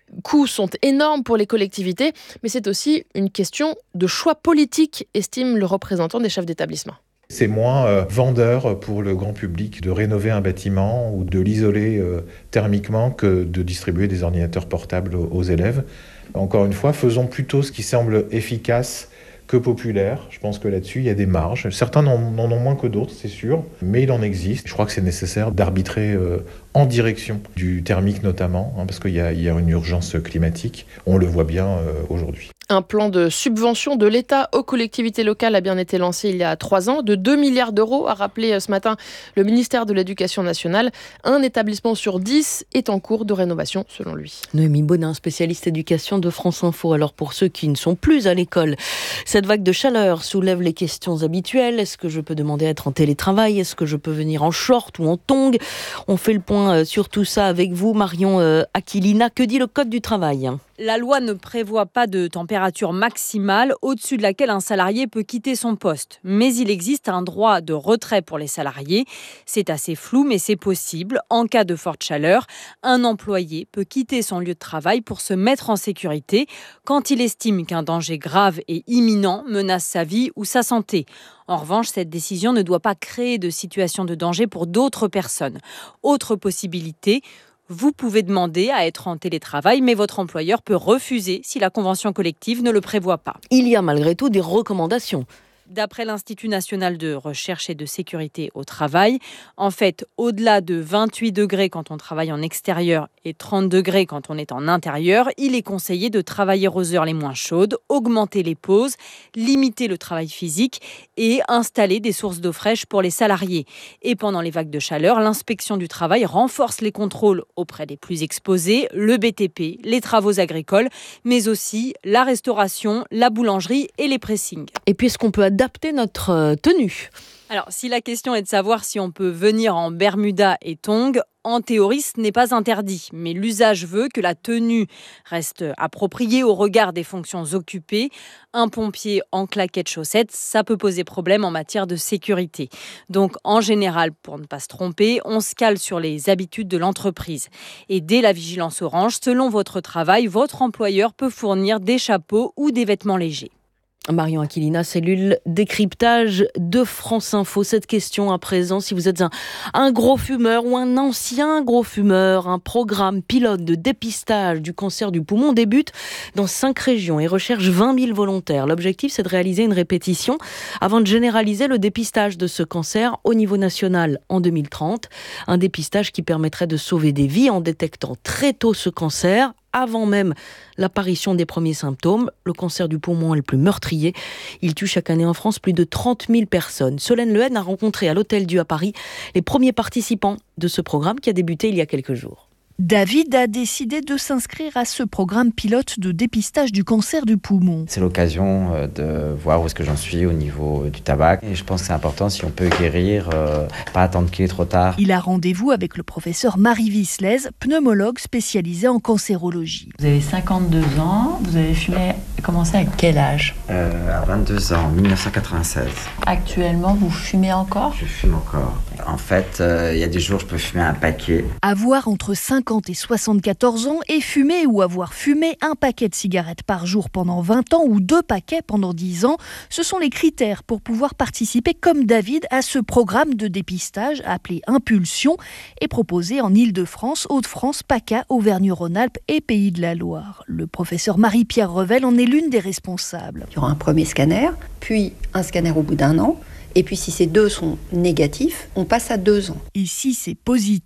coûts sont énormes pour les collectivités, mais c'est aussi une question de choix politique, estime le représentant des chefs d'établissement. C'est moins vendeur pour le grand public de rénover un bâtiment ou de l'isoler thermiquement que de distribuer des ordinateurs portables aux élèves. Encore une fois, faisons plutôt ce qui semble efficace que populaire. Je pense que là-dessus, il y a des marges. Certains n'en ont moins que d'autres, c'est sûr, mais il en existe. Je crois que c'est nécessaire d'arbitrer en direction du thermique notamment, parce qu'il y a une urgence climatique. On le voit bien aujourd'hui. Un plan de subvention de l'État aux collectivités locales a bien été lancé il y a 3 ans, de 2 milliards d'euros, a rappelé ce matin le ministère de l'Éducation nationale. Un établissement sur 10 est en cours de rénovation, selon lui. Noémie Bonin, spécialiste éducation de France Info. Alors pour ceux qui ne sont plus à l'école, cette vague de chaleur soulève les questions habituelles. Est-ce que je peux demander à être en télétravail ? Est-ce que je peux venir en short ou en tongs ? On fait le point sur tout ça avec vous, Marion Aquilina. Que dit le Code du travail ? La loi ne prévoit pas de température maximale au-dessus de laquelle un salarié peut quitter son poste. Mais il existe un droit de retrait pour les salariés. C'est assez flou, mais c'est possible. En cas de forte chaleur, un employé peut quitter son lieu de travail pour se mettre en sécurité quand il estime qu'un danger grave et imminent menace sa vie ou sa santé. En revanche, cette décision ne doit pas créer de situation de danger pour d'autres personnes. Autre possibilité, vous pouvez demander à être en télétravail, mais votre employeur peut refuser si la convention collective ne le prévoit pas. Il y a malgré tout des recommandations. D'après l'Institut national de recherche et de sécurité au travail, en fait, au-delà de 28 degrés quand on travaille en extérieur et 30 degrés quand on est en intérieur, il est conseillé de travailler aux heures les moins chaudes, augmenter les pauses, limiter le travail physique et installer des sources d'eau fraîche pour les salariés. Et pendant les vagues de chaleur, l'inspection du travail renforce les contrôles auprès des plus exposés, le BTP, les travaux agricoles, mais aussi la restauration, la boulangerie et les pressings. Et puis, est-ce qu'on peut adapter notre tenue ? Alors, si la question est de savoir si on peut venir en Bermuda et tongs, en théorie, ce n'est pas interdit. Mais l'usage veut que la tenue reste appropriée au regard des fonctions occupées. Un pompier en claquettes chaussettes, ça peut poser problème en matière de sécurité. Donc, en général, pour ne pas se tromper, on se cale sur les habitudes de l'entreprise. Et dès la vigilance orange, selon votre travail, votre employeur peut fournir des chapeaux ou des vêtements légers. Marion Aquilina, cellule décryptage de France Info. Cette question à présent, si vous êtes un gros fumeur ou un ancien gros fumeur, un programme pilote de dépistage du cancer du poumon débute dans 5 régions et recherche 20 000 volontaires. L'objectif, c'est de réaliser une répétition avant de généraliser le dépistage de ce cancer au niveau national en 2030. Un dépistage qui permettrait de sauver des vies en détectant très tôt ce cancer, avant même l'apparition des premiers symptômes. Le cancer du poumon est le plus meurtrier. Il tue chaque année en France plus de 30 000 personnes. Solène Lehen a rencontré à l'Hôtel-Dieu à Paris les premiers participants de ce programme qui a débuté il y a quelques jours. David a décidé de s'inscrire à ce programme pilote de dépistage du cancer du poumon. C'est l'occasion de voir où est-ce que j'en suis au niveau du tabac. Et je pense que c'est important, si on peut guérir, pas attendre qu'il est trop tard. Il a rendez-vous avec le professeur Marie Visslez, pneumologue spécialisée en cancérologie. Vous avez 52 ans, vous avez commencé à quel âge ? À 22 ans, 1996. Actuellement, vous fumez encore ? Je fume encore. En fait, il y a des jours, je peux fumer un paquet. Avoir entre 50 et 74 ans et fumer ou avoir fumé un paquet de cigarettes par jour pendant 20 ans ou 2 paquets pendant 10 ans, ce sont les critères pour pouvoir participer comme David à ce programme de dépistage appelé Impulsion et proposé en Île-de-France, Hauts-de-France, PACA, Auvergne-Rhône-Alpes et Pays de la Loire. Le professeur Marie-Pierre Revel en est l'une des responsables. Il y aura un premier scanner, puis un scanner au bout d'1 an. Et puis si ces 2 sont négatifs, on passe à 2 ans. Et si c'est positif ?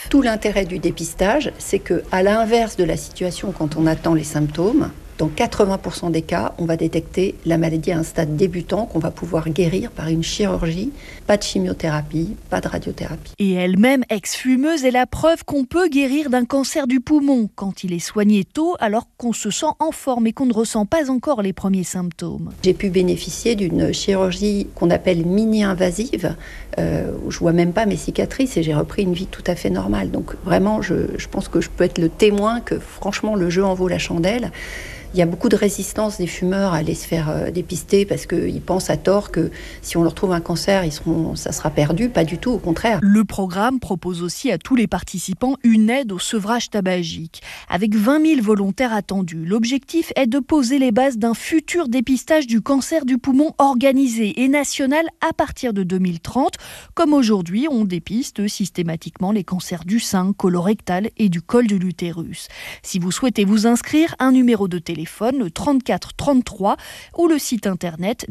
Tout l'intérêt du dépistage, c'est qu'à l'inverse de la situation quand on attend les symptômes, dans 80% des cas, on va détecter la maladie à un stade débutant qu'on va pouvoir guérir par une chirurgie. Pas de chimiothérapie, pas de radiothérapie. Et elle-même, ex-fumeuse, est la preuve qu'on peut guérir d'un cancer du poumon quand il est soigné tôt, alors qu'on se sent en forme et qu'on ne ressent pas encore les premiers symptômes. J'ai pu bénéficier d'une chirurgie qu'on appelle mini-invasive, où je vois même pas mes cicatrices et j'ai repris une vie tout à fait normale. Donc vraiment, je pense que je peux être le témoin que franchement, le jeu en vaut la chandelle. Il y a beaucoup de résistance des fumeurs à aller se faire dépister parce qu'ils pensent à tort que si on leur trouve un cancer, ça sera perdu. Pas du tout, au contraire. Le programme propose aussi à tous les participants une aide au sevrage tabagique. Avec 20 000 volontaires attendus, l'objectif est de poser les bases d'un futur dépistage du cancer du poumon organisé et national à partir de 2030. Comme aujourd'hui, on dépiste systématiquement les cancers du sein, colorectal et du col de l'utérus. Si vous souhaitez vous inscrire, un numéro de téléphone, le 34 33 ou le site internet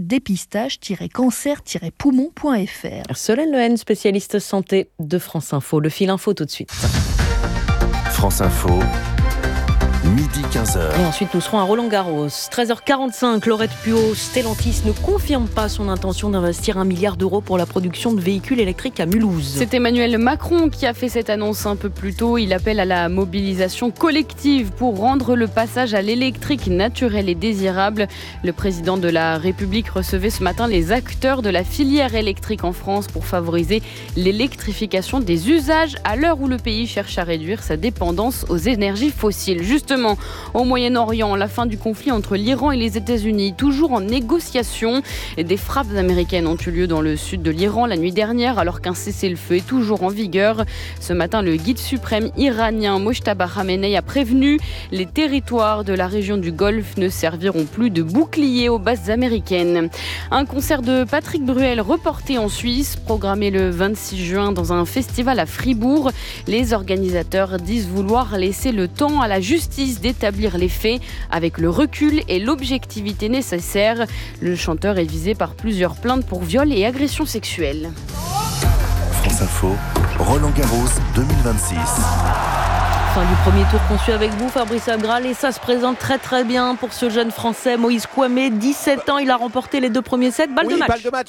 dépistage-cancer-poumon.fr. Solène Lehen, spécialiste santé de France Info. Le fil info tout de suite. France Info, midi 15h. Et ensuite, nous serons à Roland-Garros. 13h45, Laurette Puot, Stellantis ne confirme pas son intention d'investir 1 milliard d'euros pour la production de véhicules électriques à Mulhouse. C'est Emmanuel Macron qui a fait cette annonce un peu plus tôt. Il appelle à la mobilisation collective pour rendre le passage à l'électrique naturel et désirable. Le président de la République recevait ce matin les acteurs de la filière électrique en France pour favoriser l'électrification des usages à l'heure où le pays cherche à réduire sa dépendance aux énergies fossiles. Justement, au Moyen-Orient, la fin du conflit entre l'Iran et les États-Unis, toujours en négociation. Des frappes américaines ont eu lieu dans le sud de l'Iran la nuit dernière, alors qu'un cessez-le-feu est toujours en vigueur. Ce matin, le guide suprême iranien Mojtaba Khamenei a prévenu les territoires de la région du Golfe ne serviront plus de bouclier aux bases américaines. Un concert de Patrick Bruel reporté en Suisse, programmé le 26 juin dans un festival à Fribourg. Les organisateurs disent vouloir laisser le temps à la justice d'établir les faits avec le recul et l'objectivité nécessaires. Le chanteur est visé par plusieurs plaintes pour viol et agression sexuelle. France Info, Roland-Garros 2026. Fin du premier tour qu'on suit avec vous, Fabrice Abgral, et ça se présente très très bien pour ce jeune Français, Moïse Kouamé, 17 ans, il a remporté les 2 premiers sets, balle de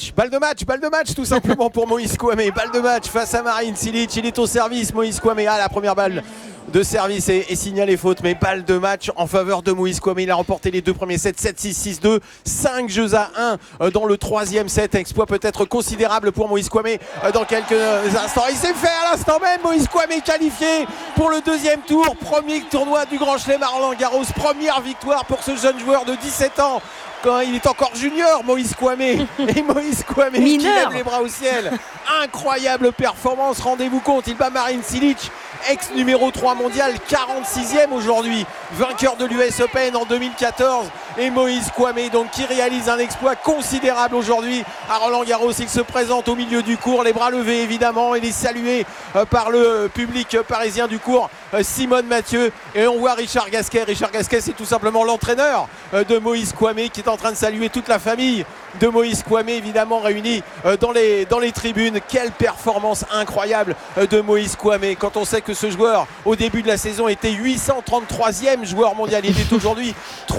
match, tout simplement pour Moïse Kouamé, balle de match face à Marin Cilic, il est au service, Moïse Kouamé, la première balle de service et signalé faute, mais balle de match en faveur de Moïse Kouamé. Il a remporté les 2 premiers sets, 7-6, 6-2, 5 jeux à 1 dans le 3e set. Exploit peut-être considérable pour Moïse Kouamé dans quelques instants. Il s'est fait à l'instant même, Moïse Kouamé qualifié pour le 2e tour. Premier tournoi du Grand Chelem à Roland-Garros, première victoire pour ce jeune joueur de 17 ans. Quand il est encore junior, Moïse Kouamé. Et Moïse Kouamé qui lève les bras au ciel. Incroyable performance, rendez-vous compte. Il bat Marin Cilic, ex numéro 3 mondial, 46e aujourd'hui, vainqueur de l'US Open en 2014. Et Moïse Kouamé donc qui réalise un exploit considérable aujourd'hui à Roland-Garros. Il se présente au milieu du court, les bras levés évidemment. Il est salué par le public parisien du court, Simone Mathieu. Et on voit Richard Gasquet. Richard Gasquet, c'est tout simplement l'entraîneur de Moïse Kouamé qui est en train de saluer toute la famille de Moïse Kouamé, évidemment réunis dans les tribunes. Quelle performance incroyable de Moïse Kouamé, quand on sait que ce joueur au début de la saison était 833e joueur mondial, il est aujourd'hui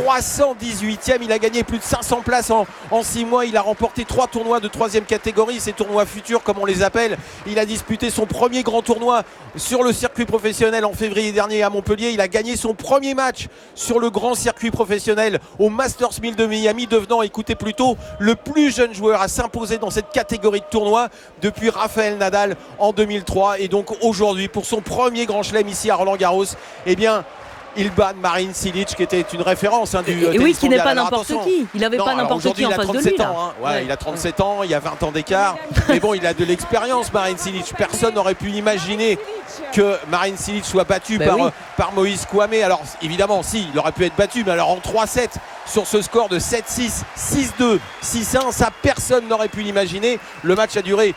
318e. Il a gagné plus de 500 places en 6 mois. Il a remporté 3 tournois de 3e catégorie, ces tournois futurs comme on les appelle. Il a disputé son premier grand tournoi sur le circuit professionnel en février dernier à Montpellier. Il a gagné son premier match sur le grand circuit professionnel au Masters 1000 de Miami, devenant, écoutez plutôt, le plus jeune joueur à s'imposer dans cette catégorie de tournoi depuis Rafael Nadal en 2003. Et donc aujourd'hui, pour son premier grand chelem ici à Roland-Garros, eh bien il bat Marin Cilic qui était une référence du et oui, qui n'est pas n'importe qui. Il n'avait pas n'importe qui en face de lui. Il a 37 ans, il y a 20 ans d'écart. Mais bon, il a de l'expérience, Marin Cilic. Personne n'aurait pu imaginer que Marin Cilic soit battu par Moïse Kouamé. Alors évidemment, si, il aurait pu être battu, mais alors en 3-7 sur ce score de 7-6, 6-2, 6-1, ça personne n'aurait pu l'imaginer. Le match a duré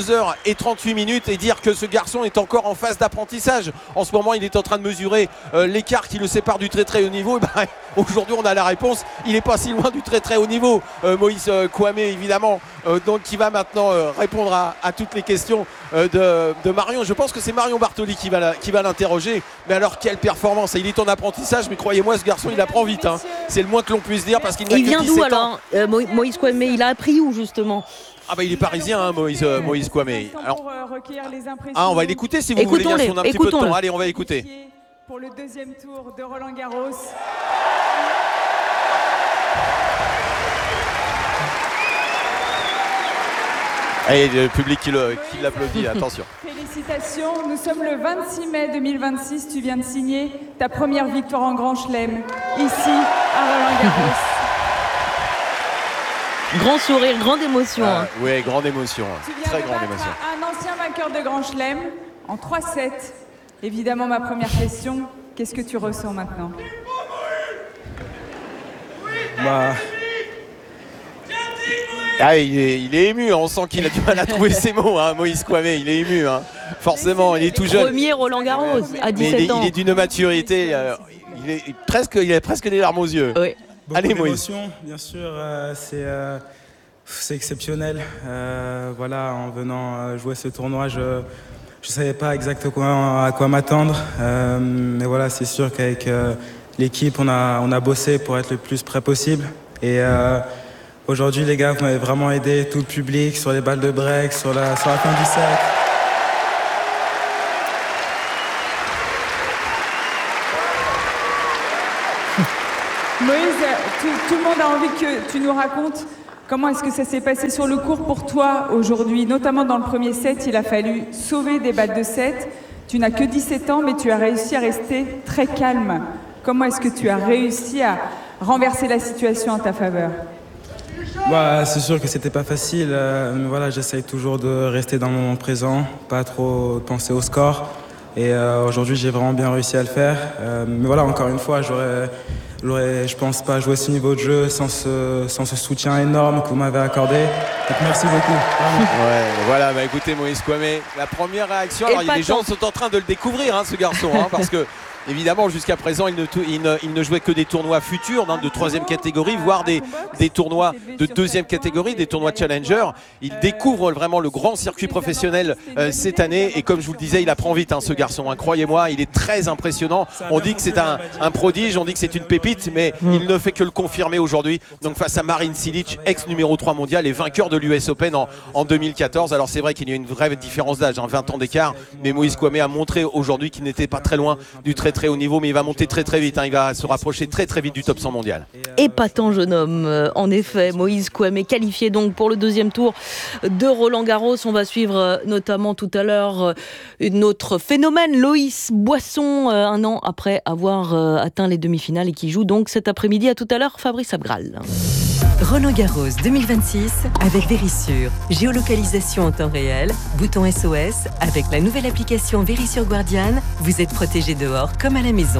2h38 et dire que ce garçon est encore en phase d'apprentissage. En ce moment, il est en train de mesurer l'écart qui le sépare du très très haut niveau. Aujourd'hui, on a la réponse. Il n'est pas si loin du très très haut niveau. Moïse Kouamé, évidemment, donc qui va maintenant répondre à toutes les questions de Marion. Je pense que c'est Marion Bartoli qui va l'interroger. Mais alors, quelle performance! Il est en apprentissage, mais croyez-moi, ce garçon, il apprend vite. C'est le moins que l'on puisse dire parce qu'il n'a que 17 ans. Il vient d'où alors, Moïse Kouamé? Il a appris où justement? Il est parisien, Moïse Kouamé. Alors, on va l'écouter si vous voulez bien, si on a un petit peu de temps. Allez, on va écouter. Pour le 2e tour de Roland-Garros. Et le public qui l'applaudit, attention. Félicitations, nous sommes le 26 mai 2026, tu viens de signer ta première victoire en Grand Chelem, ici à Roland-Garros. Grand sourire, grande émotion. Oui, grande émotion. Très grande émotion. Un ancien vainqueur de Grand Chelem en 3-7. Évidemment, ma première question, qu'est-ce que tu ressens maintenant ? Il est ému, on sent qu'il a du mal à trouver ses mots, Moïse Kouamé, il est ému. Forcément, il est tout jeune. Premier Roland Garros, à 17 ans. Il est d'une maturité, il a presque des larmes aux yeux. Oui. Allez, Moïse. Bien sûr, c'est exceptionnel. En venant jouer ce tournoi, je ne savais pas exactement à quoi m'attendre. Mais voilà, c'est sûr qu'avec l'équipe, on a bossé pour être le plus prêt possible. Et aujourd'hui, les gars, vous m'avez vraiment aidé, tout le public, sur les balles de break, sur la fin du set. Moïse, tout le monde a envie que tu nous racontes comment est-ce que ça s'est passé sur le court pour toi aujourd'hui, notamment dans le premier set, il a fallu sauver des balles de set. Tu n'as que 17 ans, mais tu as réussi à rester très calme. Comment est-ce que tu as réussi à renverser la situation en ta faveur ? C'est sûr que c'était pas facile, mais voilà, j'essaye toujours de rester dans le moment présent, pas trop penser au score. Et aujourd'hui, j'ai vraiment bien réussi à le faire. Mais voilà, encore une fois, j'aurais, je pense, pas joué ce niveau de jeu sans ce soutien énorme que vous m'avez accordé. Donc merci beaucoup. Écoutez, Moïse Kouamé, la première réaction, les gens sont en train de le découvrir, ce garçon, parce que évidemment, jusqu'à présent, il ne jouait que des tournois futurs, de 3e catégorie, voire des tournois de 2e catégorie, des tournois Challenger. Il découvre vraiment le grand circuit professionnel cette année. Et comme je vous le disais, il apprend vite, ce garçon. Croyez-moi, il est très impressionnant. On dit que c'est un prodige, on dit que c'est une pépite, mais il ne fait que le confirmer aujourd'hui. Donc face à Marin Cilic, ex-numéro 3 mondial et vainqueur de l'US Open en 2014. Alors c'est vrai qu'il y a une vraie différence d'âge, 20 ans d'écart. Mais Moïse Kouamé a montré aujourd'hui qu'il n'était pas très loin du très haut niveau, mais il va monter très vite, il va se rapprocher très vite du top 100 mondial. Épatant jeune homme, en effet, Moïse Kouamé, qualifié donc pour le deuxième tour de Roland-Garros. On va suivre notamment tout à l'heure une autre phénomène, Loïs Boisson, un an après avoir atteint les demi-finales et qui joue donc cet après-midi. À tout à l'heure, Fabrice Abgral. Roland-Garros 2026 avec Vérissure. Géolocalisation en temps réel, bouton SOS. Avec la nouvelle application Vérissure Guardian, vous êtes protégé dehors comme à la maison.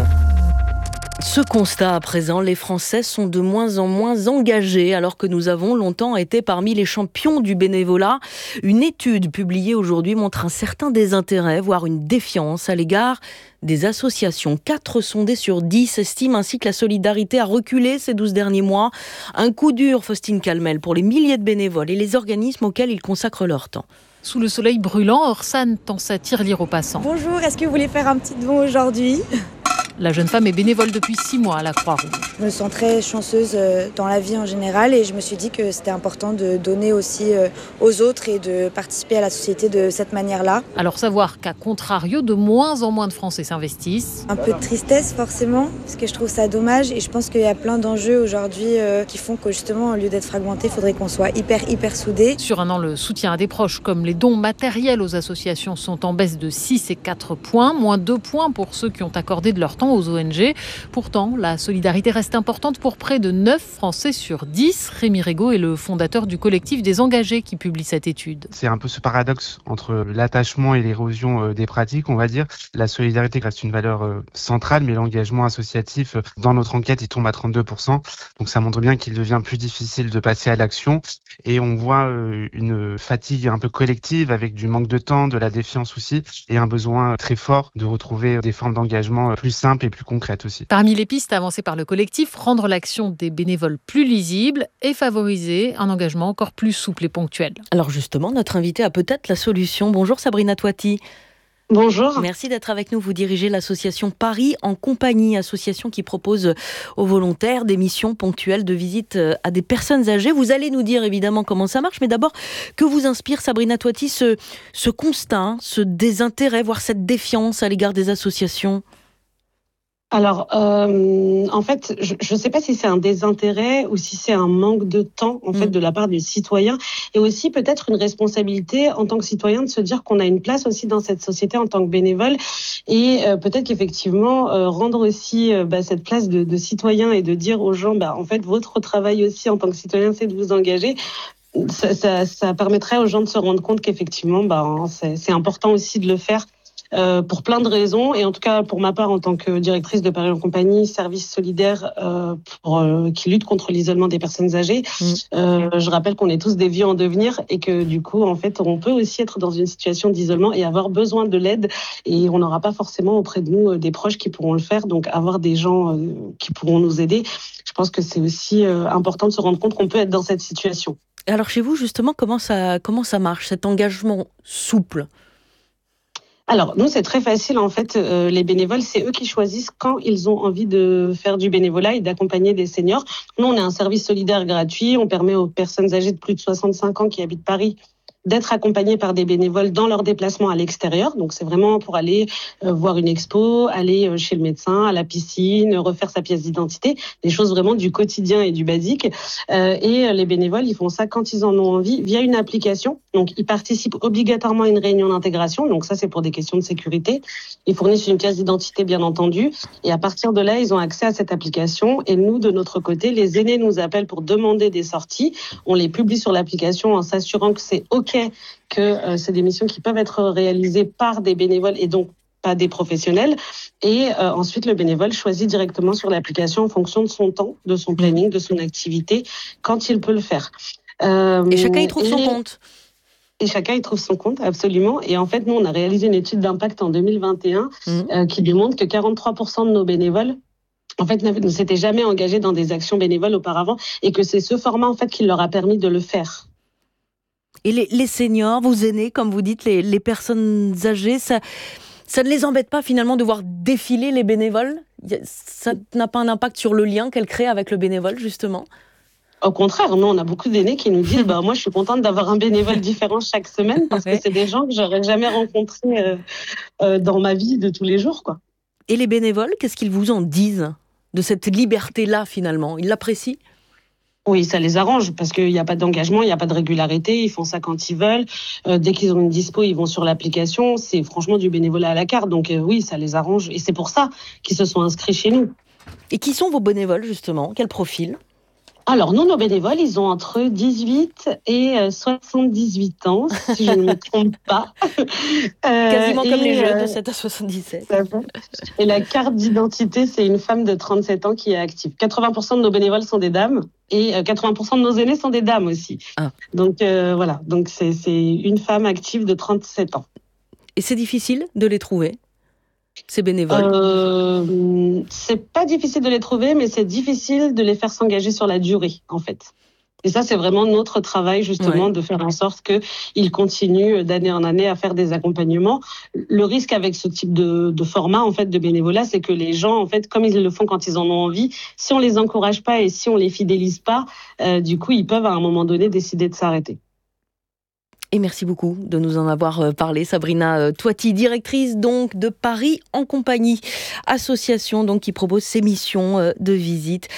Ce constat à présent, les Français sont de moins en moins engagés alors que nous avons longtemps été parmi les champions du bénévolat. Une étude publiée aujourd'hui montre un certain désintérêt, voire une défiance à l'égard des associations. 4 sondés sur 10 estiment ainsi que la solidarité a reculé ces 12 derniers mois. Un coup dur, Faustine Calmel, pour les milliers de bénévoles et les organismes auxquels ils consacrent leur temps. Sous le soleil brûlant, Orsan tend sa tirelire aux passants. Bonjour, est-ce que vous voulez faire un petit don aujourd'hui ? La jeune femme est bénévole depuis 6 mois à la Croix-Rouge. Je me sens très chanceuse dans la vie en général et je me suis dit que c'était important de donner aussi aux autres et de participer à la société de cette manière-là. Alors savoir qu'à contrario, de moins en moins de Français s'investissent. Un peu de tristesse forcément, parce que je trouve ça dommage et je pense qu'il y a plein d'enjeux aujourd'hui qui font que justement, au lieu d'être fragmentés, il faudrait qu'on soit hyper soudés. Sur un an, le soutien à des proches comme les dons matériels aux associations sont en baisse de 6 et 4 points, moins 2 points pour ceux qui ont accordé de leur temps aux ONG. Pourtant, la solidarité reste importante pour près de 9 Français sur 10. Rémi Régaud est le fondateur du collectif des engagés qui publie cette étude. C'est un peu ce paradoxe entre l'attachement et l'érosion des pratiques, on va dire. La solidarité reste une valeur centrale, mais l'engagement associatif, dans notre enquête, il tombe à 32%. Donc ça montre bien qu'il devient plus difficile de passer à l'action. Et on voit une fatigue un peu collective avec du manque de temps, de la défiance aussi, et un besoin très fort de retrouver des formes d'engagement plus simples et plus concrètes aussi. Parmi les pistes avancées par le collectif, rendre l'action des bénévoles plus lisible et favoriser un engagement encore plus souple et ponctuel. Alors justement, notre invité a peut-être la solution. Bonjour Sabrina Toiti. Bonjour. Merci d'être avec nous. Vous dirigez l'association Paris en compagnie, association qui propose aux volontaires des missions ponctuelles de visite à des personnes âgées. Vous allez nous dire évidemment comment ça marche, mais d'abord, que vous inspire, Sabrina Toiti, ce constat, ce désintérêt, voire cette défiance à l'égard des associations ? Alors, en fait, je ne sais pas si c'est un désintérêt ou si c'est un manque de temps, en fait, de la part du citoyen, et aussi peut-être une responsabilité en tant que citoyen de se dire qu'on a une place aussi dans cette société en tant que bénévole, et peut-être qu'effectivement rendre aussi cette place de citoyen et de dire aux gens, en fait, votre travail aussi en tant que citoyen, c'est de vous engager. Ça permettrait aux gens de se rendre compte qu'effectivement, c'est important aussi de le faire. Pour plein de raisons, et en tout cas pour ma part en tant que directrice de Paris en Compagnie, service solidaire qui lutte contre l'isolement des personnes âgées. Je rappelle qu'on est tous des vieux en devenir et que du coup en fait on peut aussi être dans une situation d'isolement et avoir besoin de l'aide, et on n'aura pas forcément auprès de nous des proches qui pourront le faire, donc avoir des gens qui pourront nous aider. Je pense que c'est aussi important de se rendre compte qu'on peut être dans cette situation. Alors chez vous justement, comment ça marche, cet engagement souple ? Alors, nous, c'est très facile. En fait, les bénévoles, c'est eux qui choisissent quand ils ont envie de faire du bénévolat et d'accompagner des seniors. Nous, on est un service solidaire gratuit. On permet aux personnes âgées de plus de 65 ans qui habitent Paris d'être accompagnés par des bénévoles dans leurs déplacements à l'extérieur. Donc, c'est vraiment pour aller voir une expo, aller chez le médecin, à la piscine, refaire sa pièce d'identité, des choses vraiment du quotidien et du basique. Et les bénévoles, ils font ça quand ils en ont envie via une application. Donc, ils participent obligatoirement à une réunion d'intégration. Donc, ça, c'est pour des questions de sécurité. Ils fournissent une pièce d'identité, bien entendu. Et à partir de là, ils ont accès à cette application. Et nous, de notre côté, les aînés nous appellent pour demander des sorties. On les publie sur l'application en s'assurant que c'est OK, que c'est des missions qui peuvent être réalisées par des bénévoles et donc pas des professionnels. Et ensuite, le bénévole choisit directement sur l'application en fonction de son temps, de son planning, de son activité, quand il peut le faire. Et chacun y trouve son compte. Et chacun y trouve son compte, absolument. Et en fait, nous, on a réalisé une étude d'impact en 2021 qui démontre que 43% de nos bénévoles en fait, ne s'étaient jamais engagés dans des actions bénévoles auparavant, et que c'est ce format en fait qui leur a permis de le faire. Et les seniors, vos aînés, comme vous dites, les personnes âgées, ça ne les embête pas finalement de voir défiler les bénévoles ? Ça n'a pas un impact sur le lien qu'elles créent avec le bénévole, justement ? Au contraire, nous, on a beaucoup d'aînés qui nous disent moi, je suis contente d'avoir un bénévole différent chaque semaine, parce que c'est des gens que j'aurais jamais rencontrés dans ma vie de tous les jours, quoi. Et les bénévoles, qu'est-ce qu'ils vous en disent de cette liberté-là, finalement ? Ils l'apprécient ? Oui, ça les arrange parce qu'il n'y a pas d'engagement, il n'y a pas de régularité, ils font ça quand ils veulent. Dès qu'ils ont une dispo, ils vont sur l'application. C'est franchement du bénévolat à la carte, donc oui, ça les arrange. Et c'est pour ça qu'ils se sont inscrits chez nous. Et qui sont vos bénévoles, justement ? Quel profil ? Alors, nous, nos bénévoles, ils ont entre 18 et 78 ans, si je ne me trompe pas. Quasiment comme les jeunes de 7 à 77. Et la carte d'identité, c'est une femme de 37 ans qui est active. 80% de nos bénévoles sont des dames, et 80% de nos aînés sont des dames aussi. Ah. Donc, voilà. Donc, c'est une femme active de 37 ans. Et c'est difficile de les trouver ? Ces bénévoles c'est pas difficile de les trouver, mais c'est difficile de les faire s'engager sur la durée, en fait. Et ça, c'est vraiment notre travail, justement, de faire en sorte qu'ils continuent d'année en année à faire des accompagnements. Le risque avec ce type de format, en fait, de bénévolat, c'est que les gens, en fait, comme ils le font quand ils en ont envie, si on les encourage pas et si on les fidélise pas, du coup, ils peuvent à un moment donné décider de s'arrêter. Et merci beaucoup de nous en avoir parlé, Sabrina Toiti, directrice donc de Paris en Compagnie, association donc qui propose ses missions de visite,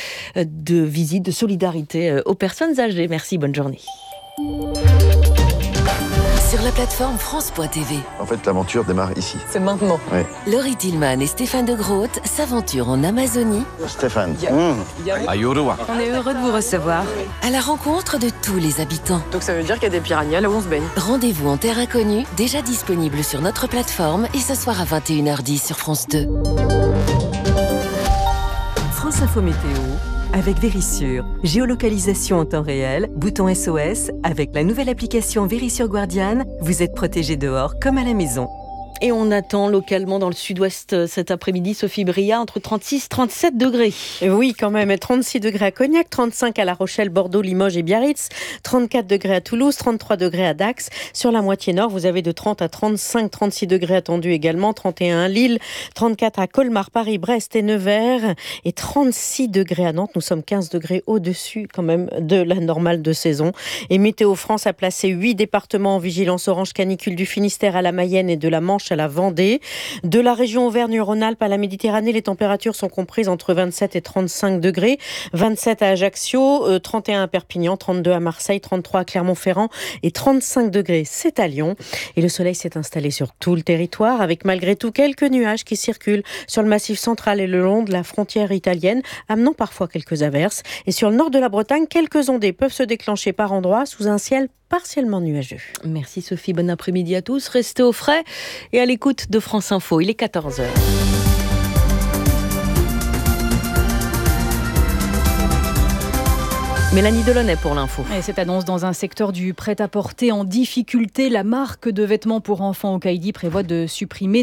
de solidarité aux personnes âgées. Merci, bonne journée. Sur la plateforme France.tv. En fait, l'aventure démarre ici. C'est maintenant. Oui. Laurie Tillman et Stéphane de Groot s'aventurent en Amazonie. Stéphane. On est heureux de vous recevoir. À la rencontre de tous les habitants. Donc ça veut dire qu'il y a des piranhas là où on se baigne. Rendez-vous en terre inconnue, déjà disponible sur notre plateforme et ce soir à 21h10 sur France 2. France Info Météo. Avec Vérissure, géolocalisation en temps réel, bouton SOS, avec la nouvelle application Vérissure Guardian, vous êtes protégé dehors comme à la maison. Et on attend localement dans le sud-ouest cet après-midi, Sophie Bria, entre 36 et 37 degrés. Oui, quand même. 36 degrés à Cognac, 35 à La Rochelle, Bordeaux, Limoges et Biarritz, 34 degrés à Toulouse, 33 degrés à Dax. Sur la moitié nord, vous avez de 30 à 35, 36 degrés attendus également, 31 à Lille, 34 à Colmar, Paris, Brest et Nevers et 36 degrés à Nantes. Nous sommes 15 degrés au-dessus quand même de la normale de saison. Et Météo France a placé 8 départements en vigilance orange canicule du Finistère à la Mayenne et de la Manche Marche à la Vendée. De la région Auvergne-Rhône-Alpes à la Méditerranée, les températures sont comprises entre 27 et 35 degrés. 27 à Ajaccio, 31 à Perpignan, 32 à Marseille, 33 à Clermont-Ferrand et 35 degrés, c'est à Lyon. Et le soleil s'est installé sur tout le territoire avec malgré tout quelques nuages qui circulent sur le massif central et le long de la frontière italienne, amenant parfois quelques averses. Et sur le nord de la Bretagne, quelques ondées peuvent se déclencher par endroits sous un ciel partiellement nuageux. Merci Sophie, bon après-midi à tous. Restez au frais et à l'écoute de France Info. Il est 14h. Mélanie Delaunay pour l'info. Et cette annonce dans un secteur du prêt-à-porter en difficulté. La marque de vêtements pour enfants Okaïdi prévoit de supprimer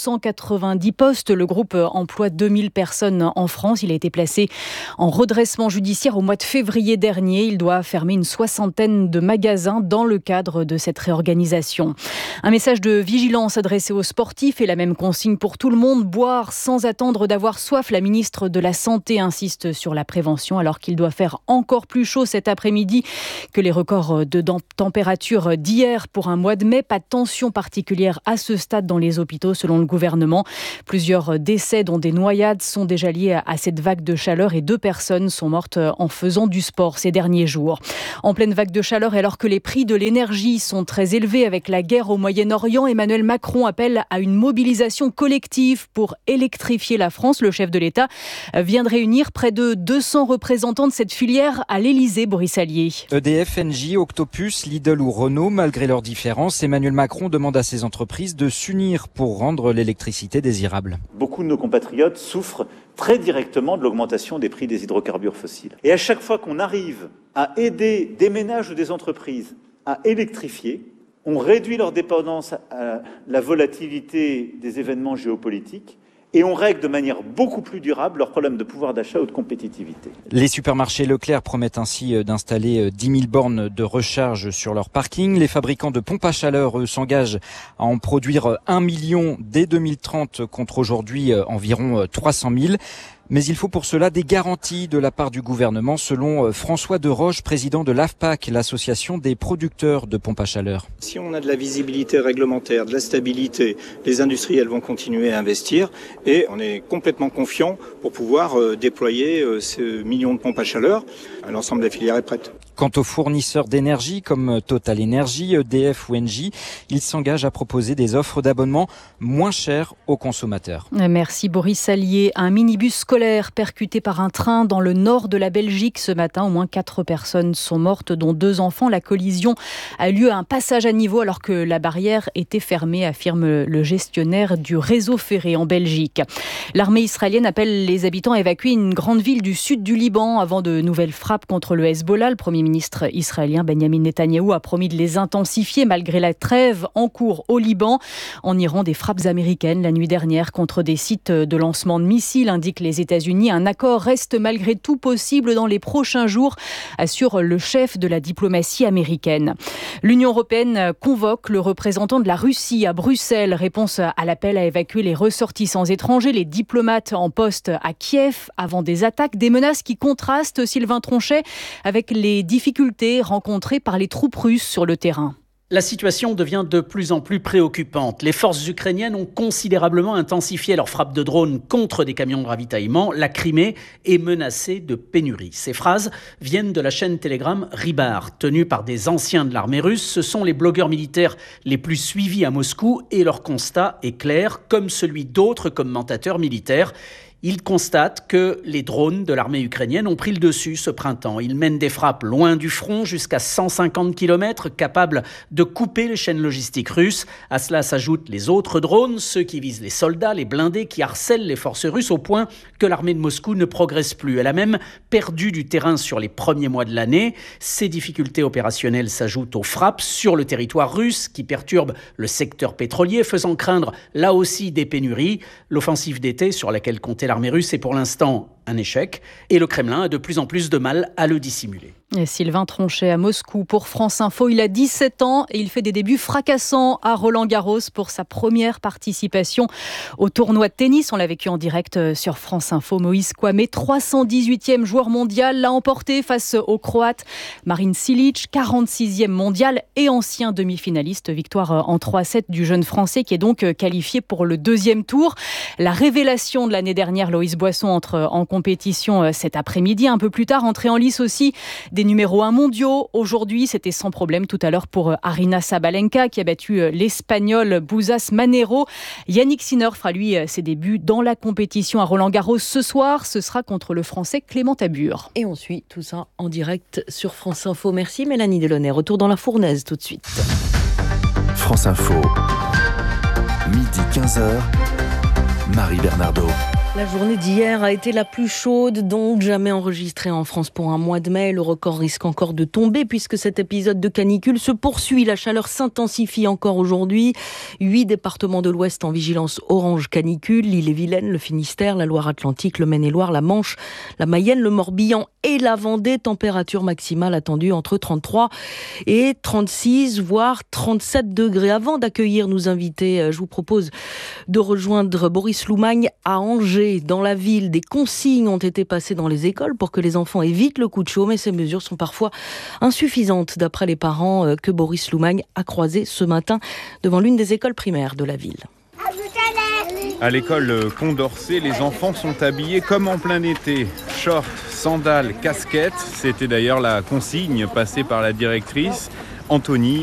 290 postes. Le groupe emploie 2000 personnes en France. Il a été placé en redressement judiciaire au mois de février dernier. Il doit fermer une 60aine de magasins dans le cadre de cette réorganisation. Un message de vigilance adressé aux sportifs et la même consigne pour tout le monde. Boire sans attendre d'avoir soif. La ministre de la Santé insiste sur la prévention alors qu'il doit faire encore plus chaud cet après-midi que les records de température d'hier pour un mois de mai. Pas de tension particulière à ce stade dans les hôpitaux selon le gouvernement. Plusieurs décès dont des noyades sont déjà liés à cette vague de chaleur et 2 personnes sont mortes en faisant du sport ces derniers jours. En pleine vague de chaleur et alors que les prix de l'énergie sont très élevés avec la guerre au Moyen-Orient, Emmanuel Macron appelle à une mobilisation collective pour électrifier la France. Le chef de l'État vient de réunir près de 200 représentants de cette filière à l'Élysée, Boris Allier. EDF, Engie, Octopus, Lidl ou Renault, malgré leurs différences, Emmanuel Macron demande à ces entreprises de s'unir pour rendre l'électricité désirable. Beaucoup de nos compatriotes souffrent très directement de l'augmentation des prix des hydrocarbures fossiles. Et à chaque fois qu'on arrive à aider des ménages ou des entreprises à électrifier, on réduit leur dépendance à la volatilité des événements géopolitiques et on règle de manière beaucoup plus durable leurs problèmes de pouvoir d'achat ou de compétitivité. Les supermarchés Leclerc promettent ainsi d'installer 10 000 bornes de recharge sur leur parking. Les fabricants de pompes à chaleur, eux, s'engagent à en produire 1 million dès 2030 contre aujourd'hui environ 300 000. Mais il faut pour cela des garanties de la part du gouvernement, selon François Deroche, président de l'AFPAC, l'association des producteurs de pompes à chaleur. Si on a de la visibilité réglementaire, de la stabilité, les industriels vont continuer à investir et on est complètement confiant pour pouvoir déployer ce million de pompes à chaleur. L'ensemble de la filière est prête. Quant aux fournisseurs d'énergie comme Total Energy, EDF ou Engie, ils s'engagent à proposer des offres d'abonnement moins chères aux consommateurs. Merci Boris Allier. Un minibus scolaire percuté par un train dans le nord de la Belgique ce matin. Au moins 4 personnes sont mortes, dont 2 enfants. La collision a eu lieu à un passage à niveau alors que la barrière était fermée, affirme le gestionnaire du réseau ferré en Belgique. L'armée israélienne appelle les habitants à évacuer une grande ville du sud du Liban avant de nouvelles frappes contre le Hezbollah. Le Premier ministre israélien Benjamin Netanyahou a promis de les intensifier malgré la trêve en cours au Liban. En Iran, des frappes américaines la nuit dernière contre des sites de lancement de missiles, indiquent les États-Unis. Un accord reste malgré tout possible dans les prochains jours, assure le chef de la diplomatie américaine. L'Union européenne convoque le représentant de la Russie à Bruxelles. Réponse à l'appel à évacuer les ressortissants étrangers, les diplomates en poste à Kiev avant des attaques, des menaces qui contrastent, Sylvain Tronchet, avec les difficultés rencontrées par les troupes russes sur le terrain. La situation devient de plus en plus préoccupante. Les forces ukrainiennes ont considérablement intensifié leurs frappes de drones contre des camions de ravitaillement. La Crimée est menacée de pénurie. Ces phrases viennent de la chaîne Telegram Rybar, tenue par des anciens de l'armée russe. Ce sont les blogueurs militaires les plus suivis à Moscou et leur constat est clair, comme celui d'autres commentateurs militaires. Ils constatent que les drones de l'armée ukrainienne ont pris le dessus ce printemps. Ils mènent des frappes loin du front, jusqu'à 150 km, capables de couper les chaînes logistiques russes. À cela s'ajoutent les autres drones, ceux qui visent les soldats, les blindés, qui harcèlent les forces russes au point que l'armée de Moscou ne progresse plus. Elle a même perdu du terrain sur les premiers mois de l'année. Ces difficultés opérationnelles s'ajoutent aux frappes sur le territoire russe qui perturbent le secteur pétrolier, faisant craindre là aussi des pénuries. L'offensive d'été sur laquelle comptait l'armée russe est pour l'instant un échec. Et le Kremlin a de plus en plus de mal à le dissimuler. Et Sylvain Tronchet à Moscou pour France Info. Il a 17 ans et il fait des débuts fracassants à Roland-Garros pour sa première participation au tournoi de tennis. On l'a vécu en direct sur France Info. Moïse Kwame, 318e joueur mondial, l'a emporté face au Croate Marin Cilic, 46e mondial et ancien demi-finaliste. Victoire en 3-7 du jeune Français qui est donc qualifié pour le deuxième tour. La révélation de l'année dernière, Loïs Boisson, entre en compétition cet après-midi. Un peu plus tard, entrée en lice aussi des numéros 1 mondiaux. Aujourd'hui, c'était sans problème tout à l'heure pour Aryna Sabalenka qui a battu l'Espagnol Bouzas Manero. Yannick Sinner fera lui ses débuts dans la compétition à Roland-Garros ce soir. Ce sera contre le Français Clément Tabur. Et on suit tout ça en direct sur France Info. Merci Mélanie Delaunay. Retour dans la fournaise tout de suite. France Info, midi 15h, Marie Bernardo. La journée d'hier a été la plus chaude donc jamais enregistrée en France pour un mois de mai. Le record risque encore de tomber puisque cet épisode de canicule se poursuit. La chaleur s'intensifie encore aujourd'hui. 8 départements de l'Ouest en vigilance orange canicule. L'Ille-et-Vilaine, le Finistère, la Loire-Atlantique, le Maine-et-Loire, la Manche, la Mayenne, le Morbihan et la Vendée. Température maximale attendue entre 33 et 36, voire 37 degrés. Avant d'accueillir nos invités, je vous propose de rejoindre Boris Loumagne à Angers. Dans la ville, des consignes ont été passées dans les écoles pour que les enfants évitent le coup de chaud, mais ces mesures sont parfois insuffisantes d'après les parents que Boris Loumagne a croisés ce matin devant l'une des écoles primaires de la ville. À l'école Condorcet, les enfants sont habillés comme en plein été. Shorts, sandales, casquettes. C'était d'ailleurs la consigne passée par la directrice. Anthony